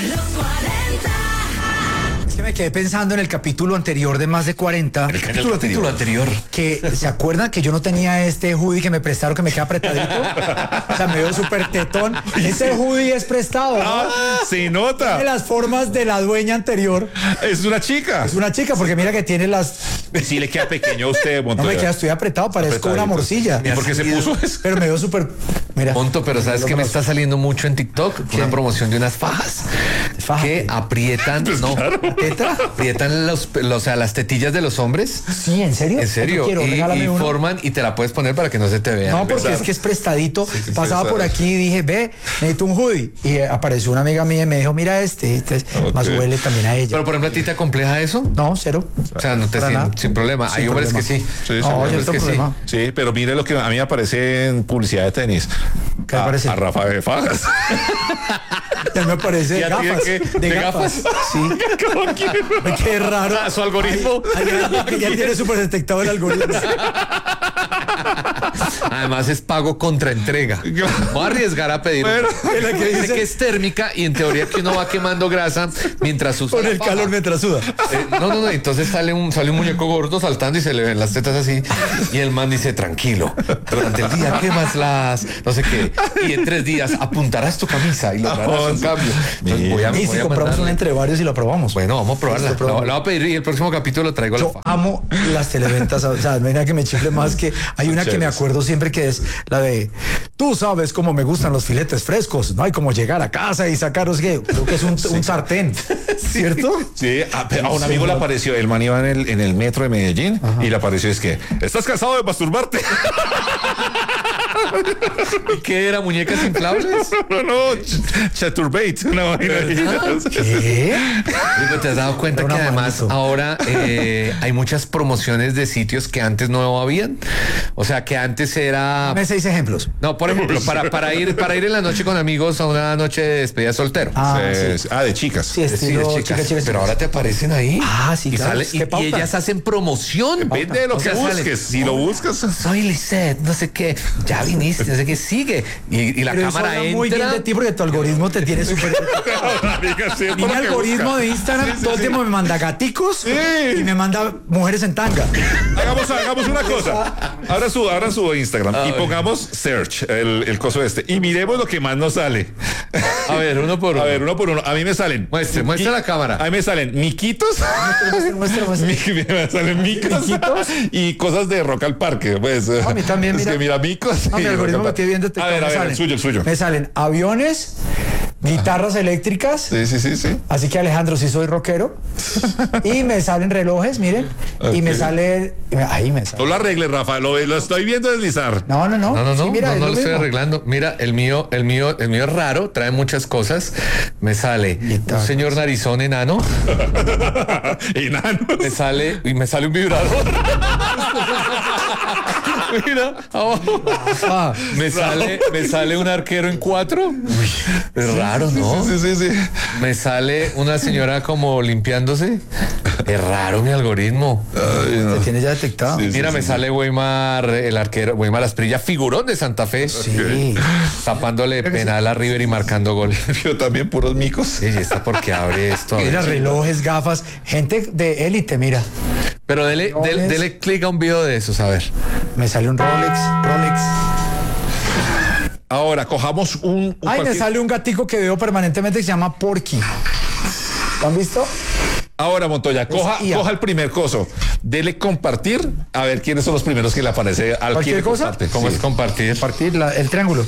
Es que me quedé pensando en el capítulo anterior de Más de 40. El capítulo anterior. Que se acuerdan que yo no tenía este hoodie que me prestaron que me queda apretadito. O sea, me veo súper tetón. Ese hoodie es prestado, ¿no? Se nota. De las formas de la dueña anterior. Es una chica. Es una chica porque mira que tiene las. Sí le queda pequeño a usted, No Montoya. me queda, estoy apretado, parezco una Apretadito. morcilla. ¿Y por qué se puso eso? Pero me veo súper. Mira. Monto, pero ¿sabes qué me está saliendo mucho en TikTok? Una promoción de unas fajas Faja. que aprietan, ¿Teta? aprietan o sea, las tetillas de los hombres. Sí, ¿en serio? En serio. Yo quiero, Y regálame uno. forman y te la puedes poner para que no se te vea. No, porque es que es prestadito. Pasaba por aquí y dije, ve, necesito un hoodie. Y apareció una amiga mía y me dijo, mira este. Entonces, más huele también a ella. Pero por ejemplo, ¿a ti te acompleja eso? No, cero. O sea, no te Para nada. sin problema. Sin Hay hombres problema. que sí. Sí, No, sí, yo hombres no tengo que sí. problema. Sí, pero mire lo que a mí me aparece en publicidad de tenis. ¿Qué le parece? A Rafa de Fajas. Ya me parece ¿Ya tiene gafas. qué? ¿De gafas? Sí. Qué raro. Su algoritmo. Hay alguien que ya tiene súper detectado el algoritmo. Además es pago contra entrega. Voy a arriesgar a pedir. Bueno, es la que Dice dice- que es térmica y en teoría que uno va quemando grasa mientras usa Con la el faja. calor mientras suda. No. Entonces sale un muñeco gordo saltando y se le ven las tetas así. Y el man dice, tranquilo, durante el día quemas las, no sé qué. Y en 3 días apuntarás tu camisa y lograrás un cambio. Entonces voy a Y si compramos mandarle. una entre varios y lo probamos. Bueno, vamos a probarla. Listo, La probamos. voy a pedir y el próximo capítulo traigo la Yo faja. amo las televentas, o sea, mira que me chifle más que hay una que me chéveres. acuerdo siempre que es la de tú sabes cómo me gustan los filetes frescos, no hay como llegar a casa y sacaros que creo que es un sartén, ¿cierto? Sí, a un amigo le apareció, el man iba en el metro de Medellín y le apareció es que, ¿estás cansado de masturbarte? ¿Y qué era? ¿Muñecas inflables? No, Chaturbate, una vaina. ¿Qué? Digo, ¿te has dado cuenta que además ahora hay muchas promociones de sitios que antes no habían? O sea, que antes era... Dame 6 ejemplos. No, por ejemplo, para ir en la noche con amigos a una noche de despedida soltero. De chicas. Sí, estilo chicas. chica. Pero ahora te aparecen ahí. Sí, y claro. y ellas hacen promoción. Depende de lo que busques. Si lo buscas. Soy Lisette, no sé qué. Ya viniste, no sé qué. Sigue. Y la Pero cámara eso habla entra. muy bien de ti porque tu algoritmo te tiene súper... Mi algoritmo de Instagram todo el tiempo me manda gaticos y me manda mujeres en tanga. Hagamos una cosa. Abran su Instagram y pongamos search, el coso este. Y miremos lo que más nos sale. A ver, uno por uno. A mí me salen. Muestra la cámara. A mí me salen miquitos. Muestra. Me salen micos y cosas de Rock al Parque. Pues, a mí también, es mira. que mira micos. Mi algoritmo me tiene bien detectado. A ver, el suyo. Me salen aviones, guitarras eléctricas. Sí. Así que Alejandro, sí soy rockero. Y me salen relojes, miren. Y me sale... Ahí me sale. No lo arregles, Rafa. Lo estoy viendo deslizar. No. Sí, mira, no lo estoy mismo. arreglando. Mira, el mío es raro, trae muchas cosas. Me sale un señor narizón enano. Enano. Me sale un vibrador. Mira, abajo. Me sale un arquero en 4. Es raro, ¿no? Sí. Me sale una señora como limpiándose. Es raro mi algoritmo. Te tiene ya detectado. Mira, me sale Weimar, el arquero, Weimar Asprilla, figurón de Santa Fe. Sí. Tapándole penal a River y marcando gol. Yo también puros micos. Sí, está porque abre esto. Mira, relojes, gafas, gente de élite, mira. Pero dele clic a un video de esos, a ver. Me sale un Rolex. Ahora, cojamos un Me sale un gatico que veo permanentemente que se llama Porky. ¿Lo han visto? Ahora, Montoya, coja el primer coso. Dele compartir. A ver quiénes son los primeros que le aparece al ¿Cualquier cosa? comparte. ¿Cómo es compartir? Compartir el triángulo.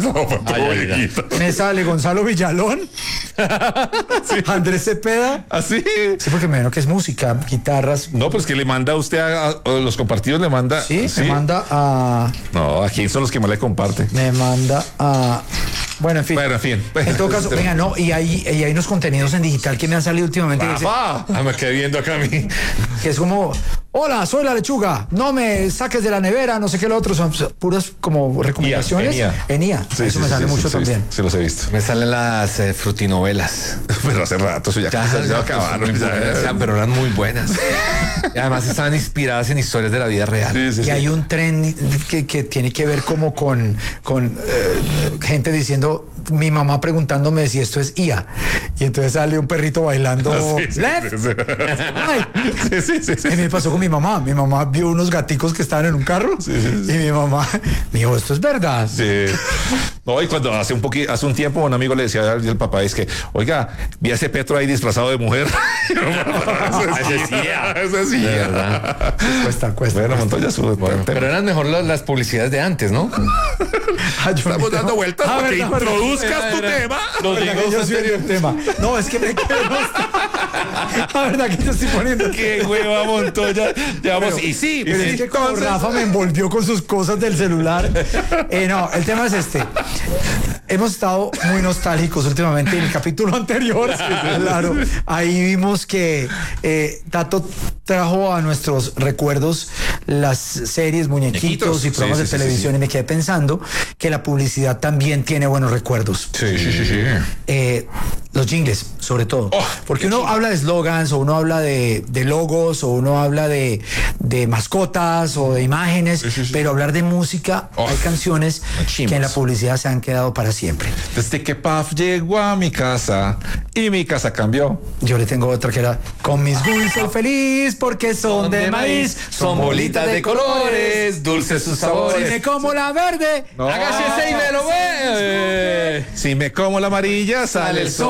Me sale Gonzalo Villalón. Andrés Cepeda. ¿Así? Sí, porque me veo que es música, guitarras. No, pues que le manda usted a los compartidos, le manda. Sí, me manda a... No, aquí son los que más le comparte. Me manda a... Bueno, en fin. En todo caso, venga, no, y hay unos contenidos en digital que me han salido últimamente. Me quedé viendo acá a mí. Que es como, hola, soy la lechuga, no me saques de la nevera, no sé qué lo otro, son puras como recomendaciones. En IA. Eso me sale mucho también. Sí, los he visto. Me salen las frutinovelas. Pero hace rato, eso ya acabaron. Pero eran muy buenas. Y además estaban inspiradas en historias de la vida real. Y hay un tren que tiene que ver como con gente diciendo, mi mamá preguntándome si esto es IA. Y entonces sale un perrito bailando left. Sí. Y me pasó con mi mamá. Mi mamá vio unos gaticos que estaban en un carro. Y mi mamá me dijo, ¿esto es verdad? Sí. No, y cuando hace un tiempo un amigo le decía al papá, es que, oiga, vi a ese Petro ahí disfrazado de mujer. Ese sí. De verdad. Cuesta. Bueno, Montoya, pero eran mejor las publicidades de antes, ¿no? Estamos dando vueltas porque introduzcas tu tema. Yo soy el tema. No, es que me quedo. La verdad que yo estoy poniendo. Qué hueva, Montoya. Y sí, pero es que como Rafa me envolvió con sus cosas del celular. No, el tema es este. Hemos estado muy nostálgicos últimamente. En el capítulo anterior, claro, ahí vimos que Tato trajo a nuestros recuerdos las series, muñequitos y programas de televisión. Y me quedé pensando que la publicidad también tiene buenos recuerdos. Sí. Los jingles, sobre todo. Porque uno habla de slogans, o uno habla de logos, o uno habla de mascotas, o de imágenes, pero hablar de música, hay canciones que en la publicidad se han quedado para siempre. Desde que Puff llegó a mi casa y mi casa cambió. Yo le tengo otra que era, con mis dulces soy feliz porque son de maíz, son bolitas de colores, dulces sus sabores. Si me como la verde, hágase ese y me lo ve. Si me como la amarilla, sale el sol.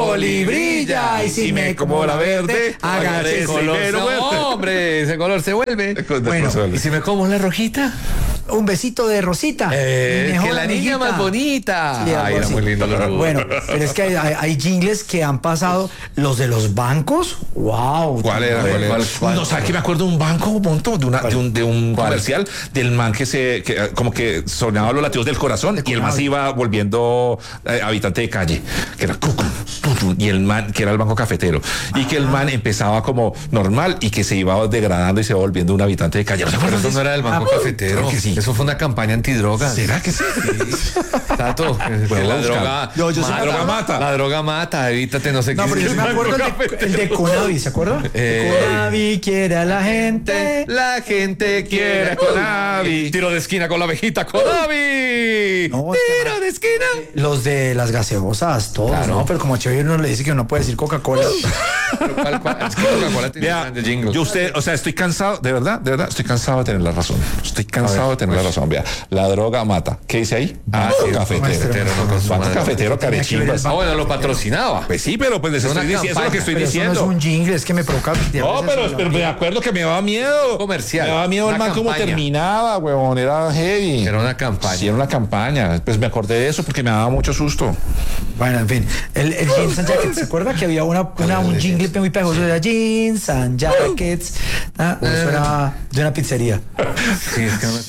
brilla. Y si me como la verde, hágase color. primero. No, hombre, ese color se vuelve. Bueno, ¿y si me como la rojita? Un besito de Rosita. Mi mejor Que la niña amiguita. más bonita. Sí, algo Ay, era así. muy lindo. Bueno, pero es que hay jingles que han pasado. Los de los bancos. Wow. ¿Cuál era? No, ¿sabes que me acuerdo de un banco, un montón, de un comercial del man que como que sonaba los latidos del corazón y el man se iba volviendo habitante de calle, que era cucu, tutu, y el man, que era el banco cafetero, y que el man empezaba como normal y que se iba degradando y se iba volviendo un habitante de calle. ¿No se Pero acuerdan de eso no era del banco cafetero. Creo que sí. Eso fue una campaña antidrogas. ¿Será que sí? Tato, Bueno, la buscar. droga, Yo sí me La droga mata. La droga mata, evítate, no sé No, qué. pero yo sí me acuerdo el de Conavi, ¿se acuerdan? Conavi quiere a la gente. La gente quiere a Conavi. Tiro de esquina con la abejita, Conavi. No, Tiro de esquina. Los de las gaseosas, todos, Claro. ¿no? Pero como Chévere uno le dice que no puede decir Coca-Cola. Pero ¿cuál? Es que Coca-Cola tiene Vea, grandes jingles. yo o sea, estoy cansado, de verdad, estoy cansado de tener la razón. Estoy cansado de tener la razón. Vea, la droga mata. ¿Qué dice ahí? Banco cafetero. no consuma Banco droga. cafetero, Tenía que ver carechimbas. el Ah, bueno, lo patrocinaba. Pues sí, pero pues les Una estoy diciendo, eso es lo que estoy Pero eso no es diciendo. un jingle, es que me provoca. No, pero me acuerdo que me daba miedo. Comercial. Me daba miedo el Una man cómo campaña. terminaba, huevón. Era heavy. Era una campaña. Sí, era una campaña. Pues me acordé de eso porque me daba mucho susto. Bueno, en fin, el Jeans and Jackets, ¿se acuerda que había un jingle muy pegajoso? Era Jeans and Jackets. Eso era de una pizzería. Sí, es que no me...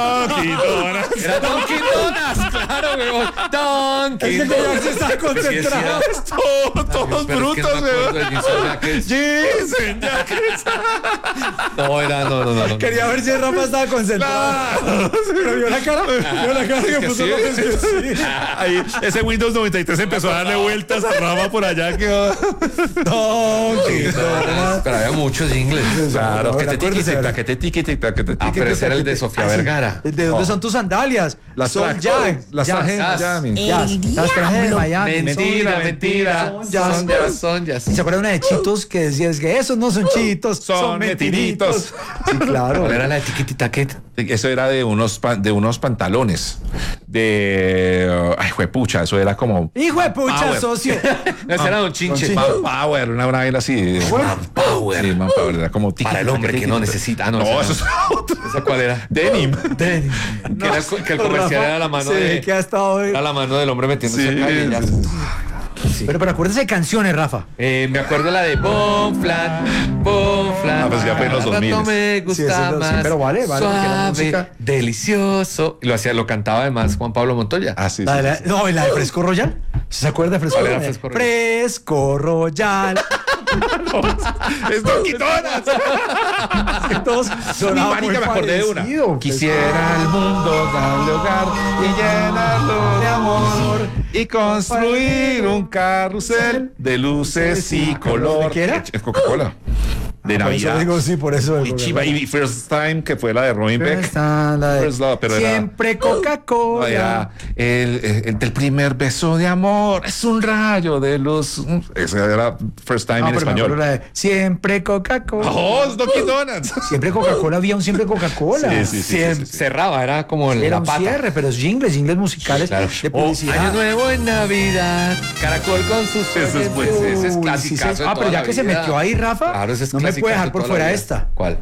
Era Dunkin' Donuts, claro, weón. Dunkin' Donuts. estaba concentrado. Todos Pero es que no me brutos, acuerdo huevón. de Jeans and Jackets. Jeans and Jackets. No, era, no. Quería ver si el Rafa estaba concentrado. Pero vio la cara que puso sí. Rafa, es que sí. Ahí, ese Windows 93 empezó a darle vueltas a Rama por allá. Que... Pero había muchos jingles. Claro, que te Acuérdese, tiquita, ¿verdad? que te tiquita, que te Ah, pero ese era el de Sofía Vergara. ¿De dónde son tus sandalias? Son Jack. Las traje en Miami. Las traje de Miami. Mentira. Son jazz. ¿Y se acuerdan una de Chitos que decía es que esos no son chitos, son metinitos? Sí, claro. ¿Cuál era la etiquetita que? Eso era de unos pantalones. Ay, juepucha, eso era como. Hijo de pucha, Power. socio. Ese era un chinche. Power, una vaina así. Power. Sí, Manpower, era como Para el hombre que no necesita. Ah, no, No, ese eso es otro. ¿Esa cuál era? Denim. Que, era que el comercial era la mano Se ve que ha estado. era la mano del hombre metiéndose acá y ella. Pero acuérdense de canciones, Rafa. Me acuerdo la de Bonflan. Ah, pues ya fue en los 2000. No me gusta Sí, ese más. pero vale, porque la Suave, música- delicioso. Y lo cantaba además Juan Pablo Montoya. Ah, sí, La de sí. no, y la de Fresco Royal. ¿Se acuerda de Fresco ¿Cuál era Royal? Fresco Royal? Fresco Royal. Es Dunkin' Donuts. Que todos sonaban muy marica, me acordé de una. parecido. Quisiera al mundo darle hogar y llenarlo de amor y construir un carrusel de luces y color. ¿De qué era? Es Coca-Cola. De Por eso Navidad. digo, sí, por eso. Y chiva. Y First Time, que fue la de Robin Beck. Está la de First Love, pero era- siempre No, Coca-Cola. era el del primer beso de amor. Es un rayo de luz. Ese era First Time No, en pero me español. acuerdo la de siempre Coca-Cola. ¡Oh, es Dunkin' Donuts! Siempre Coca-Cola, había un siempre Coca-Cola. Sí. Cerraba, era como Era la un pata. cierre, pero es jingles musicales Claro. de publicidad. Año Nuevo en Navidad, Caracol con sus Ese es, pues, ese es Uy, clasicazo sí. de Ah, toda pero ya la que se vida. metió ahí, Rafa, Claro, ese es no me clasicazo puede dejar de por toda fuera la vida. esta. ¿Cuál?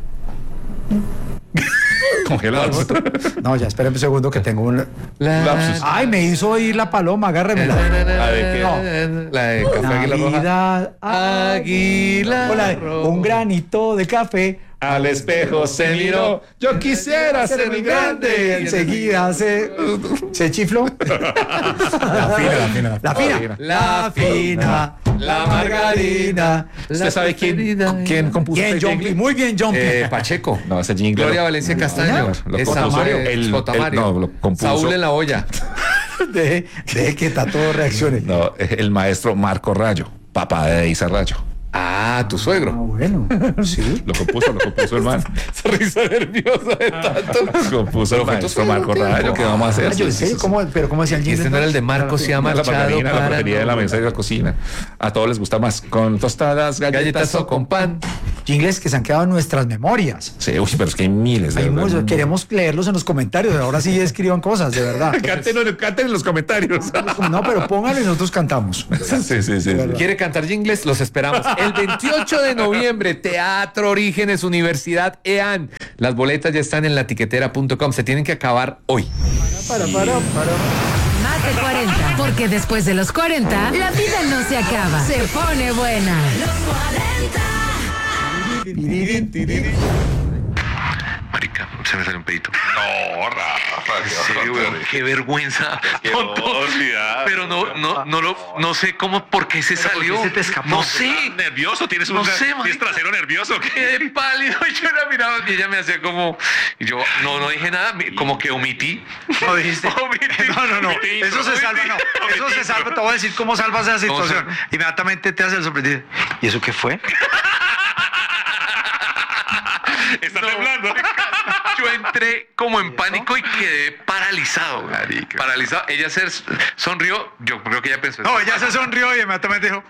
Congelados. No, ya, espérame un segundo que tengo un... Lapsus. Ay, me hizo oír la paloma, agárremela. ¿La de qué? La de Café Águila Roja. Navidad, Águila o la de Roja. un granito de café. Al espejo se miró. Yo quisiera ser muy grande. Enseguida se chifló. La fina. La fina. La margarina. ¿Usted sabe quién compuso Bien, este John P. jingle? Muy bien, John P. Pacheco. No, ese jingle. Gloria Valencia Castaño. Lo Es compuso Mario. el- no, lo compuso- Saúl en la olla. Deje que está todo reaccione. No, el maestro Marco Rayo, papá de Isa Rayo. Ah, tu suegro. Bueno, sí. Lo compuso el man. Se risa nerviosa de tanto. Lo compuso el Pero fue tu maestro suegro, Marco ¿qué? Rayo. ¿Qué vamos a hacer? Yo, ¿en serio? Pero ¿cómo decía el Y jingle? este no era el de Marco se ha La marchado margarina, la para porquería de la mesa y la cocina. A todos les gusta más con tostadas, galletas o con pan. jingles que se han quedado en nuestras memorias. Sí, uy, pero es que hay miles de verdad. Queremos leerlos en los comentarios. Ahora sí escriban cosas, de verdad. Canten en los comentarios. No, pero pónganlo y nosotros cantamos. Sí. ¿Quiere cantar jingles? Los esperamos. El 28 de noviembre, Teatro Orígenes, Universidad EAN. Las boletas ya están en latiquetera.com. Se tienen que acabar hoy. Para. Más de 40, porque después de los 40, la vida no se acaba, se pone buena. Marica, se me salió un pedito. No, Rafa. En serio, weón, qué vergüenza. Tonto. Pero no sé por qué se salió. ¿Por qué se te escapó? No sé. Nervioso, tienes un trasero nervioso. Quedé pálido y yo la miraba y ella me hacía como... Y yo no dije nada, como que omití. No dijiste. No. Eso se salva, no. Eso se salva. Te voy a decir cómo salvas esa situación. Inmediatamente te hace el sorprendido. ¿Y eso qué fue? Está temblando. Yo entré como en pánico y quedé paralizado. Marica. Paralizado. Ella se sonrió. Yo creo que ella pensó... No, ella se sonrió y inmediatamente dijo.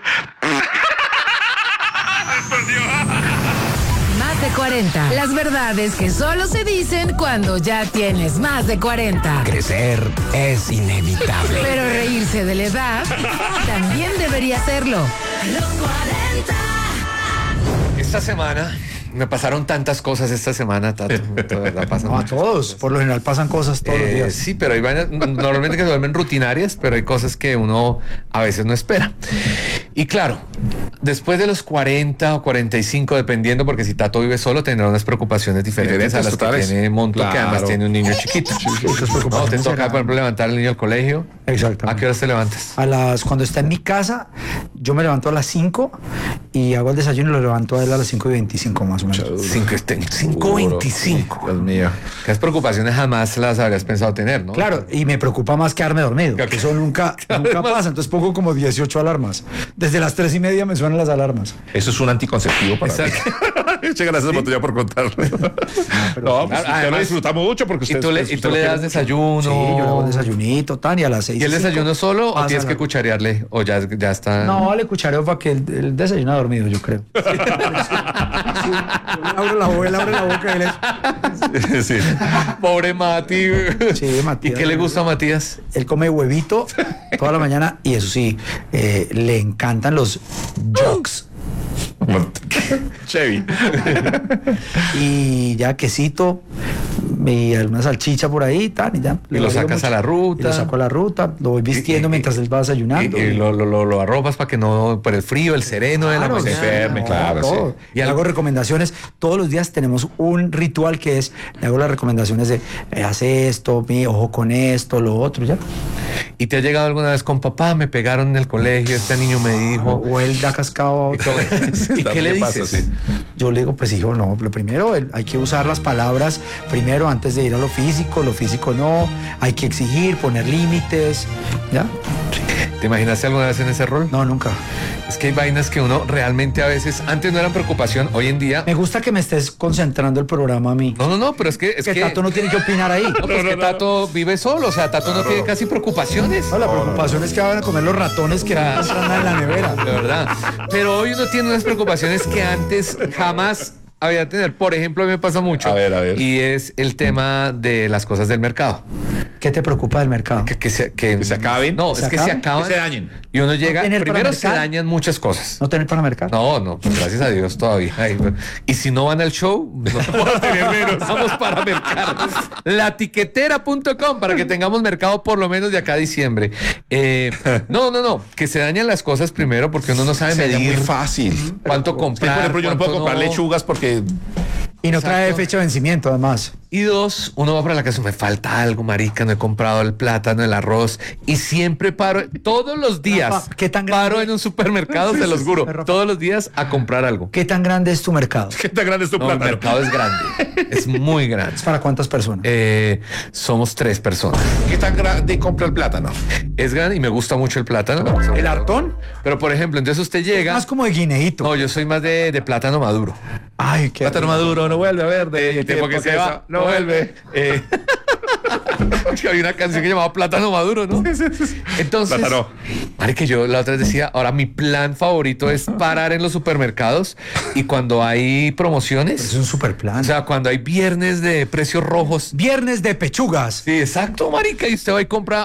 Más de 40, las verdades que solo se dicen cuando ya tienes más de 40. Crecer es inevitable. Pero reírse de la edad también debería serlo. Los 40. Esta semana... Me pasaron tantas cosas esta semana, Tato. De verdad, pasan No, a muchas todos. cosas. Por lo general pasan cosas todos los días. Sí, pero hay vainas normalmente que se vuelven rutinarias, pero hay cosas que uno a veces no espera. Y claro, después de los 40 o 45, dependiendo, porque si Tato vive solo, tendrá unas preocupaciones diferentes a las totales. que tiene Monto, que además Claro. tiene un niño chiquito. No, te toca, por ejemplo, levantar al niño al colegio. Exactamente. ¿A qué horas te levantas? Cuando está en mi casa, yo me levanto a las 5 y hago el desayuno y lo levanto a él a las 5:25 más o menos. 5:25. Dios mío. Que las preocupaciones jamás las habrías pensado tener, ¿no? Claro, y me preocupa más quedarme dormido, que eso nunca pasa. Entonces pongo como 18 alarmas. Desde las 3:30 me suenan las alarmas. Eso es un anticonceptivo para mí. Muchas gracias, Montoya, por contarlo. No, pues usted lo disfruta mucho porque usted... ¿Y tú le das desayuno? Sí, yo le hago el desayunito, tan, y a las 6. ¿Y el desayuno solo o tienes que cucharearle? ¿O ya está? No, le cuchareo para que el desayuno dormido, yo creo. Él abre la boca y le... Sí. Pobre Mati. Sí, Matías. ¿Y qué le gusta a Matías? Él come huevito toda la mañana y eso sí, le encantan los jokes. Chevy. Y ya quesito y alguna salchicha por ahí, tan, y ya. Y lo sacas a la ruta. Y lo saco a la ruta, lo voy vistiendo mientras él va desayunando. Y lo arropas para que no, por el frío, el sereno de la Claro, mañana. sí, enferme, claro, todo. sí. Y hago recomendaciones. Todos los días tenemos un ritual que es, le hago las recomendaciones de, hace esto, ojo con esto, lo otro, ya. ¿Y te ha llegado alguna vez con papá? Me pegaron en el colegio, este niño me dijo... O él da cascado. ¿Y qué le pasa, dices? sí. Yo le digo, pues hijo, no, lo primero hay que usar las palabras primero antes de ir a lo físico no, hay que exigir, poner límites, ¿ya? ¿Te imaginaste alguna vez en ese rol? No, nunca. Es que hay vainas que uno realmente a veces, antes no eran preocupación, hoy en día... Me gusta que me estés concentrando el programa a mí. No, pero es que Tato no tiene que opinar ahí. No, pues que Tato vive solo, o sea, Tato no tiene casi preocupaciones. No, la preocupación es que van a comer los ratones que no entran nada en la nevera. De verdad. Pero hoy uno tiene unas preocupaciones que antes jamás había tener. Por ejemplo, a mí me pasa mucho. A ver. Y es el tema de las cosas del mercado. ¿Qué te preocupa del mercado? Que se acaben. No, ¿Se es que se acaban? acaban. Que se dañen. Y uno llega, tener para primero se mercar? dañan muchas cosas. ¿No tener para mercar? No, pues gracias a Dios todavía. Ay, y si no van al show, no vamos a tener menos. Vamos para mercar. Latiquetera.com para que tengamos mercado por lo menos de acá a diciembre. No. Que se dañan las cosas primero porque uno no sabe Sería medir muy fácil. cuánto comprar. Por ejemplo, yo no puedo cuánto comprar lechugas porque... Y no trae Exacto. fecha de vencimiento, además. Y dos, uno va para la casa, me falta algo, marica, no he comprado el plátano, el arroz. Y siempre paro, todos los días, Rafa, ¿qué tan grande? paro en un supermercado, se los juro, Rafa. todos los días a comprar algo. ¿Qué tan grande es tu mercado? ¿Qué tan grande es tu No, el plátano? mercado es grande, es muy grande. ¿Es para cuántas personas? Somos 3 personas. ¿Qué tan grande compra el plátano? Es grande y me gusta mucho el plátano. ¿El hartón? Pero, por ejemplo, entonces usted llega... Más como de guineíto. No, yo soy más de plátano maduro. Ay, qué Plátano maduro no vuelve a verde. El tiempo que se va, no vuelve. Que había una canción que llamaba Plátano Maduro, ¿no? Entonces, Plátano. marica, yo la otra vez decía, ahora mi plan favorito es parar en los supermercados y cuando hay promociones, Es un super plan. o sea, cuando hay viernes de precios rojos. Viernes de pechugas. Sí, exacto, marica, y usted va y compra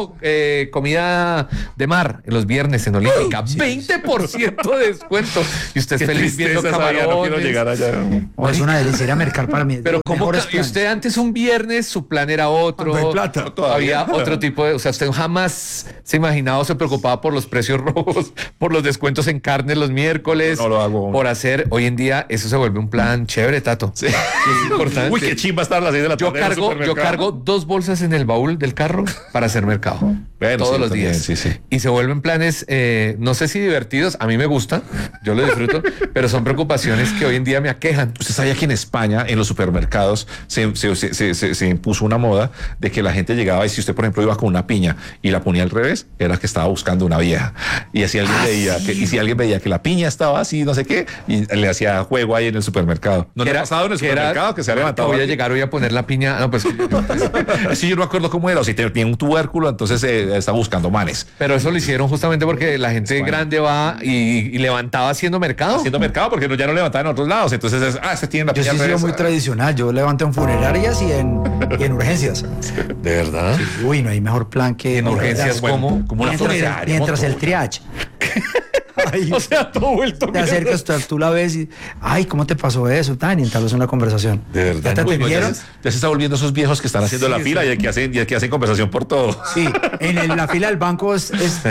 comida de mar en los viernes en Olímpica, 20% de descuento. Y usted es feliz viendo camarones. No quiero llegar allá. Oh, es una delicia ir a mercar para mí. Pero como Mejores y planes. usted antes un viernes, su plan era otro. Cuando hay plata. Había otro tipo de, o sea, usted jamás se imaginaba o se preocupaba por los precios rojos, por los descuentos en carne los miércoles, No lo hago. por hacer, hoy en día eso se vuelve un plan chévere, Tato. Sí. Es importante. Uy, qué chimba estar a las 6 de la Yo tarde. en el cargo supermercado. 2 bolsas en el baúl del carro para hacer mercado. Bueno, todos sí, los también, días. sí, sí. Y se vuelven planes, no sé si divertidos, a mí me gustan, yo lo disfruto, pero son preocupaciones que hoy en día me aquejan. Usted sabía que en España, en los supermercados, se impuso una moda de que la gente llegaba y si usted, por ejemplo, iba con una piña y la ponía al revés, era que estaba buscando una vieja. Y así alguien veía que, y si alguien veía que la piña estaba así, no sé qué, y le hacía juego ahí en el supermercado. ¿No le ha pasado en el supermercado que se ha levantado? Voy a llegar hoy a poner la piña. No, pues, Sí, yo no me acuerdo cómo era, o si tenía un tubérculo, entonces estaba buscando manes. pero eso lo hicieron justamente porque la gente grande va y levantaba haciendo mercado. Haciendo mercado, porque ya no levantaban en otros lados. Entonces, este tiene la Yo piña sí he al sido revés. muy tradicional. Yo levanto en funerarias y en urgencias. ¿De verdad? Uy, no hay mejor plan que En urgencias, ¿cómo? Como una funeraria. mientras el triage. Ay, O sea, todo vuelto. te acercas, tú la ves y, ay, ¿cómo te pasó eso? Tan, y entablas una conversación. De verdad. ¿Ya te Uy, no, atendieron? ya se está volviendo esos viejos que están haciendo la fila y que hacen conversación por todo. Sí, la fila del banco es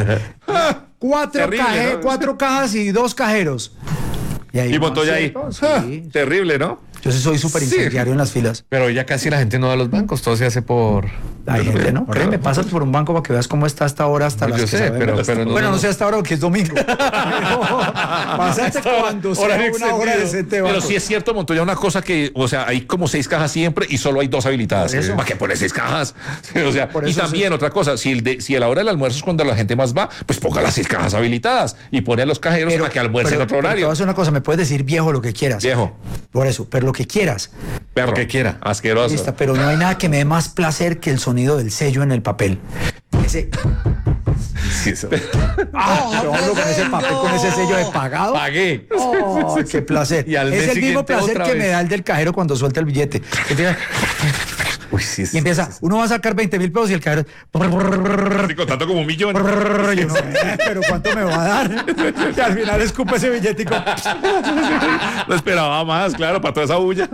Terrible, ¿no? 4 cajas y 2 cajeros. Y Montoya ahí. Sí. Terrible, ¿no? Yo sí soy súper incendiario en las filas. Pero ya casi la gente no va a los bancos, todo se hace por... Hay gente, ¿no? Me pasas por un banco para que veas cómo está hasta ahora, hasta No, las yo que sé, sabemos. pero no- bueno, no sé hasta ahora porque es domingo. Pásate cuando sea una hora decente de Pero banco. sí es cierto, Montoya, una cosa que, o sea, hay como 6 cajas siempre y solo hay 2 habilitadas. Por eso. ¿Para qué poner 6 cajas? O sea, Por y eso también otra cosa, si a la hora del almuerzo es cuando la gente más va, pues ponga las 6 cajas habilitadas y pone a los cajeros para que almuercen en otro Te voy a horario. hacer una cosa, me puedes decir viejo lo que quieras. Viejo, Por eso, pero lo que quieras. perro, que quiera. asqueroso. Lista, pero no hay nada que me dé más placer que el sonido del sello en el papel. Ese. Sí, eso. Pero hablo con ese papel, con ese sello de pagado. Pagué. Oh, qué placer. Y al Es mes el mismo siguiente placer otra que vez. me da el del cajero cuando suelta el billete. Empieza- Uy, sí, Y empieza, uno va a sacar 20,000 pesos y el cajero. Con tanto como 1 millón. Y uno, pero ¿cuánto me va a dar? Y al final escupe ese billetico. No esperaba más, claro, para toda esa bulla.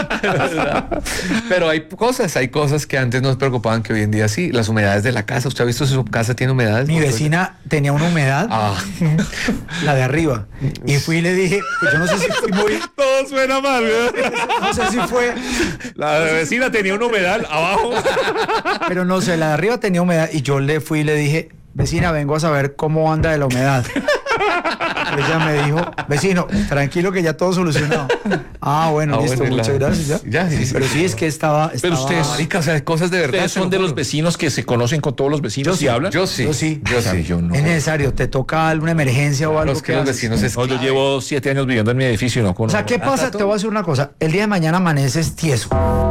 Pero hay cosas que antes nos preocupaban que hoy en día sí. Las humedades de la casa. ¿Usted ha visto si su casa tiene humedades? Mi vecina tenía una humedad, Ah, la de arriba. Y fui y le dije, pues yo no sé si fui muy. Todo suena mal, ¿verdad? No sé si fue. La vecina tenía un humedal abajo. Pero no sé, la de arriba tenía humedad y yo le fui y le dije, vecina, vengo a saber cómo anda de la humedad. Ella me dijo, vecino, tranquilo que ya todo solucionado. Ah, bueno, listo, bueno, muchas gracias. Ya, sí, sí. Pero sí, es que estaba. Pero estaba- ustedes- marica, o sea, cosas de verdad. ¿Ustedes son de los vecinos que se conocen con todos los vecinos y hablan? Yo sí. Yo sí. Yo sí. Yo no. Es necesario, te toca alguna emergencia o algo. Los que ¿qué los haces? vecinos es No, yo llevo 7 años viviendo en mi edificio y no O conozco. sea, ¿qué pasa? Te voy a decir una cosa. El día de mañana amaneces tieso.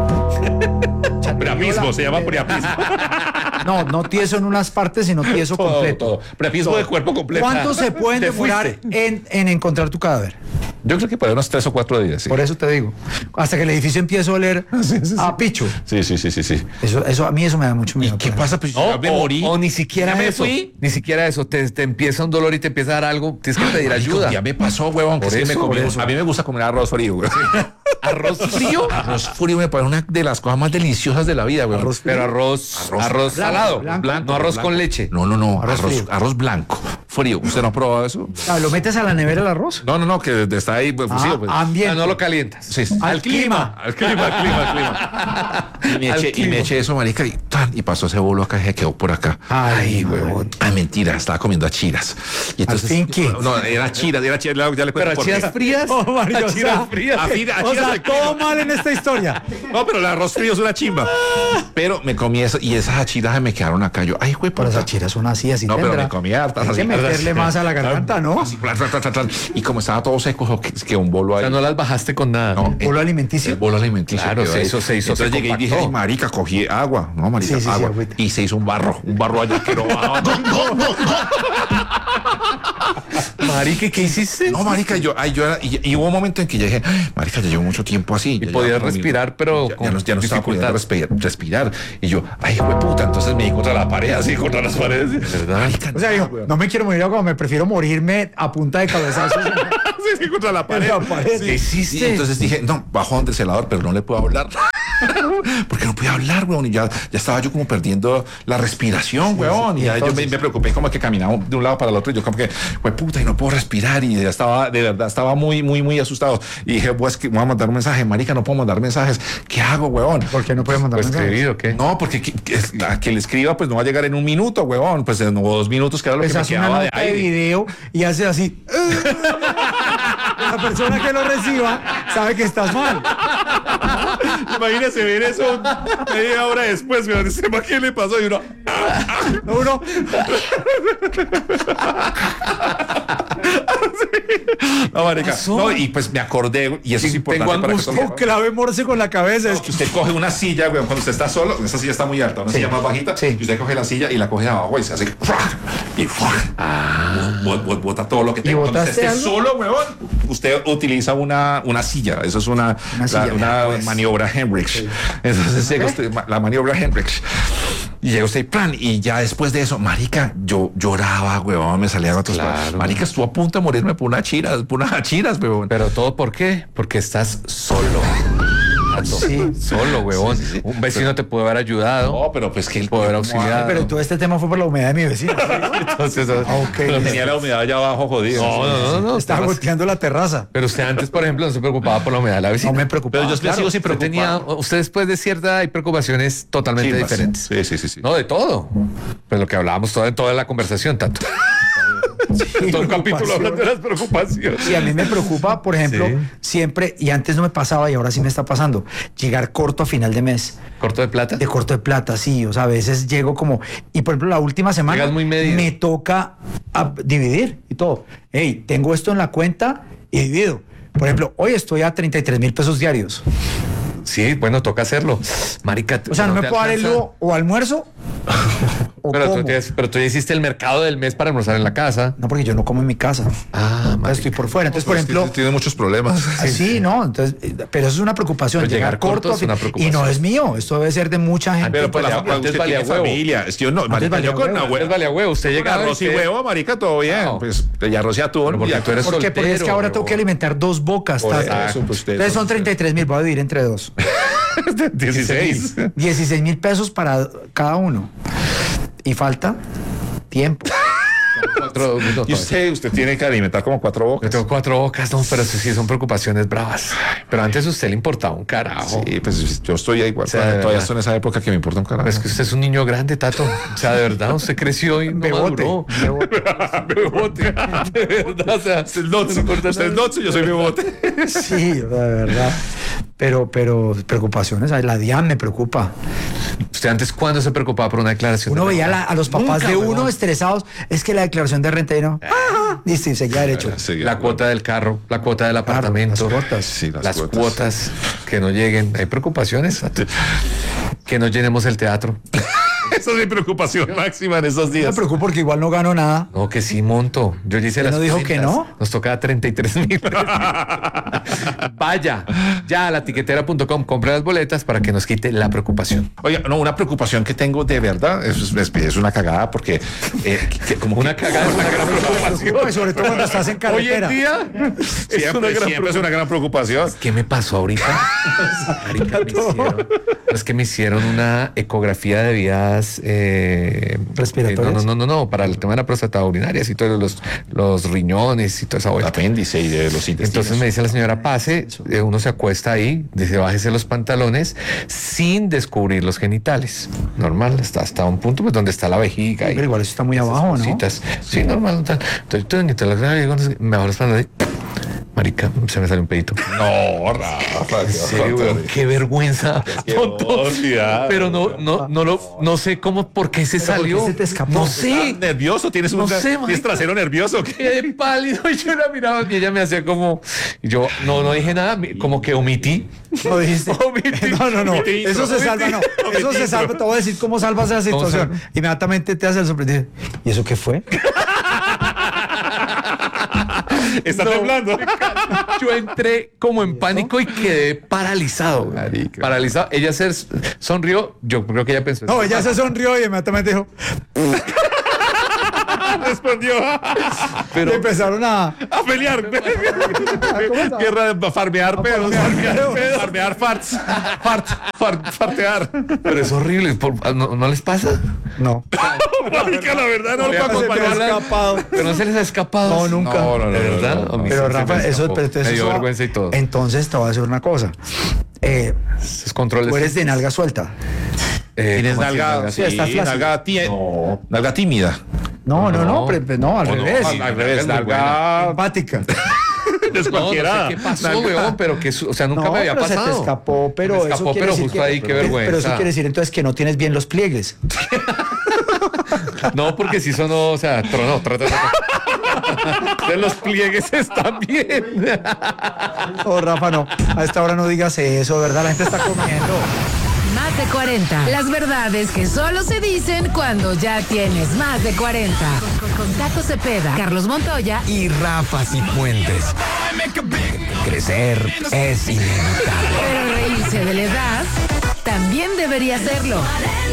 Priapismo, se llama priapismo. No tieso en unas partes, sino tieso completo. Todo. Priapismo de cuerpo completo. ¿Cuánto se pueden Te demorar fuiste. en encontrar tu cadáver? Yo creo que por unos 3 o 4 días. Sí. Por eso te digo. Hasta que el edificio empiece a oler a picho. Sí. Eso, a mí eso me da mucho miedo. ¿Qué por pasa? Pues O, yo me morí. o ni siquiera Ya me eso. fui. Ni siquiera eso. Te empieza un dolor y te empieza a dar algo. Tienes que pedir Marico, ayuda. Ya me pasó, huevón. Que Por sí me eso, comí. por eso. A mí me gusta comer arroz frío, güey. ¿Arroz frío? Arroz frío me parece una de las cosas más deliciosas de la vida, güey. Pero arroz blanco, salado. blanco. No arroz con leche. No. Arroz frío. Arroz blanco. Frío. ¿Usted no ha probado eso? Ah, ¿lo metes a la nevera el arroz? No, que está ahí. Pues, sí, pues. Ambiente. Ah, no lo calientas. Sí. Al clima. Al clima. Y me eché eso, marica, y pasó ese bolo acá y se quedó por acá. Ay, huevón. Ay, mentira, estaba comiendo achiras. Y entonces, fin qué? No, era chiras, ya le Pero cuento por achiras qué. frías. Oh, marica, o sea, achiras frías. Achiras O sea, Todo mal en esta historia. No, pero el arroz frío es una chimba. Pero me comí eso y esas achiras se me quedaron acá. Yo, ay, güey, Pero las achiras son así no, tendrá. pero me comí hartas. Hay que meterle más a la garganta, ¿no? Así, y como estaba todo seco, que un bolo O ahí. sea, no las bajaste con nada. No, ¿Bolo alimenticio? El bolo alimenticio. Claro, quedó se ahí. hizo. Entonces llegué y dije, ay, marica, cogí agua. No, marica, Sí, agua. agüita. Y se hizo un barro allá que no bajaba. Marica, ¿qué hiciste? No, marica, y hubo un momento en que yo dije, ay, marica, ya llevo mucho tiempo así. Y podías respirar, pero ya con no estaba dificultad. pudiendo respirar. Y yo, ay, güey, puta, entonces me di contra la pared, así, contra las paredes. ¿Verdad? Marica, O sea, digo, no me quiero morir como me prefiero morirme a punta de cabezazos. sí, contra la pared. En la pared. Sí. ¿Qué hiciste? Y entonces dije, no, bajo donde el celador, pero no le puedo hablar. Porque no podía hablar, weón. Y ya estaba yo como perdiendo la respiración, weón. Y ya yo me preocupé como que caminaba de un lado para el otro. Y yo como que, güey, puta, y no puedo respirar. Y ya estaba, de verdad, estaba muy, muy, muy asustado. Y dije, pues que voy a mandar un mensaje. Marica, no puedo mandar mensajes. ¿Qué hago, weón? ¿Por qué no podemos mandar Pues mensajes? escribir, ¿o qué? No, porque a que le escriba, pues no va a llegar en un minuto, weón. Pues en 2 minutos, que era lo Pues que me hace una quedaba de nota de aire. video y hace así. La persona que lo reciba sabe que estás mal. Imagínese ver eso media hora después, weón. ¿Qué le pasó? Y uno... Uno, No, marica. pasó? No, y pues me acordé, y eso es importante Tengo para que angustia. con clave morse con la cabeza. que usted coge una silla, güey, cuando usted está solo, esa silla está muy alta, una silla más bajita, Sí. y usted coge la silla y la coge de abajo y se hace y bota todo lo que tenga. Cuando usted botaste esté algo? solo, weón, usted utiliza una silla. Eso es una maniobra Henrich. Entonces llega usted, la maniobra Henrich. Y llega usted, plan, y ya después de eso, marica, yo lloraba, weón, me salían otros Claro. marica, estuvo a punto de morirme por unas achiras, weón. Pero todo ¿por qué? Porque estás solo. Sí. Solo, huevón. Sí. Un vecino te puede haber ayudado. No, pero pues que él Puede haber auxiliado. Pero todo este tema fue por la humedad de mi vecino. Entonces, Pero tenía la humedad allá abajo, jodido. no. Estaba goteando la terraza. Pero usted antes, por ejemplo, no se preocupaba por la humedad de la vecina. No me preocupaba. Pero yo sigo sin Usted tenía, preocupar. usted después de cierta hay preocupaciones totalmente diferentes. Sí. No, de todo. Pues lo que hablábamos toda la conversación, tanto. Todo un capítulo hablando de las preocupaciones. Y a mí me preocupa, por ejemplo, Sí. siempre, y antes no me pasaba y ahora sí me está pasando, llegar corto a final de mes. ¿Corto de plata? De corto de plata, sí. O sea, a veces llego como. Y por ejemplo, la última semana Llegas muy medido. me toca dividir y todo. Hey, tengo esto en la cuenta y divido. Por ejemplo, hoy estoy a 33,000 pesos diarios. Sí, bueno, toca hacerlo. Marica, O sea, no me te puedo dar el alcanza. lujo o almuerzo o Pero como. tú ya hiciste el mercado del mes para almorzar en la casa. No, porque yo no como en mi casa. Ah, Estoy por fuera. Entonces, por ejemplo. Tiene muchos problemas. Sí, no, entonces, pero eso es una preocupación. Pero llegar llegar corto es a fin- una preocupación. Y no es mío, esto debe ser de mucha gente. Pero pues la Antes usted valía tiene huevo. familia. Es que yo no, marica, valía yo con huevo. una Pues valía huevo. Usted con llega arroz y huevo, marica, todo bien. No. Pues y arroz y atún. Pero porque y tú eres ¿Por qué? Porque es que ahora tengo que alimentar 2 bocas. Por Tata. eso, pues, Entonces son 33,000, voy a dividir entre 2. 16. 16,000 pesos para cada uno. Y falta tiempo. Y usted tiene que alimentar como 4 Yo bocas. tengo 4 bocas, no, pero eso sí son preocupaciones bravas. Pero antes a usted le importaba un carajo. Sí, pues yo estoy igual. O sea, de todavía verdad. estoy en esa época que me importa un carajo. Es que usted es un niño grande, Tato. O sea, de verdad, usted creció y no Bebote. maduró. Bebote. De verdad, o sea, Usted es Notso, usted es Notso, yo soy bebote. Sí, de verdad. Pero preocupaciones, ay, la DIAN me preocupa. ¿Usted antes cuándo se preocupaba por una declaración? Uno de veía renta? a los papás Nunca, de uno huevón. estresados. Es que la declaración de renta y no. Listo, y seguía derecho. Sí, La cuota del carro, la cuota del apartamento, las cuotas. Sí, las cuotas que no lleguen. Hay preocupaciones. Tato. Que no llenemos el teatro. Esa es mi preocupación máxima en esos No me días. preocupo porque igual no gano nada. No, que sí monto. Yo ya hice ¿Usted las no dijo cuentas. que no? Nos tocaba 33,000. Vaya ya a latiquetera.com, compre las boletas para que nos quite la preocupación. Oiga, no, una preocupación que tengo de verdad es una cagada porque como Una cagada es una gran preocupación. Preocupa, y sobre todo cuando estás en Hoy carretera. en día siempre es una gran preocupación. ¿Qué me pasó ahorita? Marica, es que me hicieron una ecografía de vías ¿Respiratorias? No, para el tema de la próstata urinaria y todos los riñones y toda esa El vuelta. apéndice y de los intestinos. Entonces me dice la señora, pase, uno se acuesta ahí, dice, bájese los pantalones sin descubrir los genitales. Normal, hasta un punto pues donde está la vejiga. Pero igual eso está muy abajo, ¿no? Cositas. Sí, normal. Entonces, me bajo los pantalones, Marica, se me salió un pedito. No, Rafa. Sí, weón, qué vergüenza, tonto. Pero no sé cómo, por qué se salió. ¿por qué se te escapó? No sé. ¿Estás nervioso? ¿Tienes marica. trasero nervioso? Quedé pálido y yo la miraba y ella me hacía como. Y yo no dije nada, como que omití. No dijiste. Omití. No. Omití. Eso se salva, no. Eso se salva. Te voy a decir cómo salvas esa situación. salva? Inmediatamente te hace el sorprendido. ¿Y eso qué fue? Está temblando. Yo entré como en pánico y quedé paralizado. Marica. Paralizado. Ella se sonrió. Yo creo que ella pensó. No, ella se sonrió y inmediatamente dijo. Respondió. Y empezaron a pelear. Guerra de farmear pedos. Farmear farts. Fartear. Pero es horrible. ¿No les pasa? No. Marica, la verdad no lo puedo Se te ha acompañar. escapado. Pero no se les ha escapado. No, nunca. No. ¿De verdad? A mí Pero sí se Rafa, me eso, escapó. pero entonces Me dio eso- vergüenza y todo. Entonces te voy a decir una cosa. Esos controles. Tú eres de nalga suelta. Tienes ¿cómo así, nalga, Sí, estás flácido. nalga tímida. No, al No, revés. al revés, nalga Empática. descualquiera. No sé qué pasó, weón, pero que, o sea, nunca No, me había pero pasado. se te escapó, pero Me eso escapó, quiere pero decir justo ahí, qué vergüenza. Pero eso quiere decir entonces que no tienes bien los pliegues. No, porque si sonó, o sea, tronó. De los pliegues están bien. Oh, Rafa, no. A esta hora no digas eso, ¿verdad? La gente está comiendo. Más de 40. Las verdades que solo se dicen cuando ya tienes más de 40. Con Tato Cepeda, Carlos Montoya Y Rafa Cifuentes. Crecer es inevitable. pero reírse de la edad también debería serlo.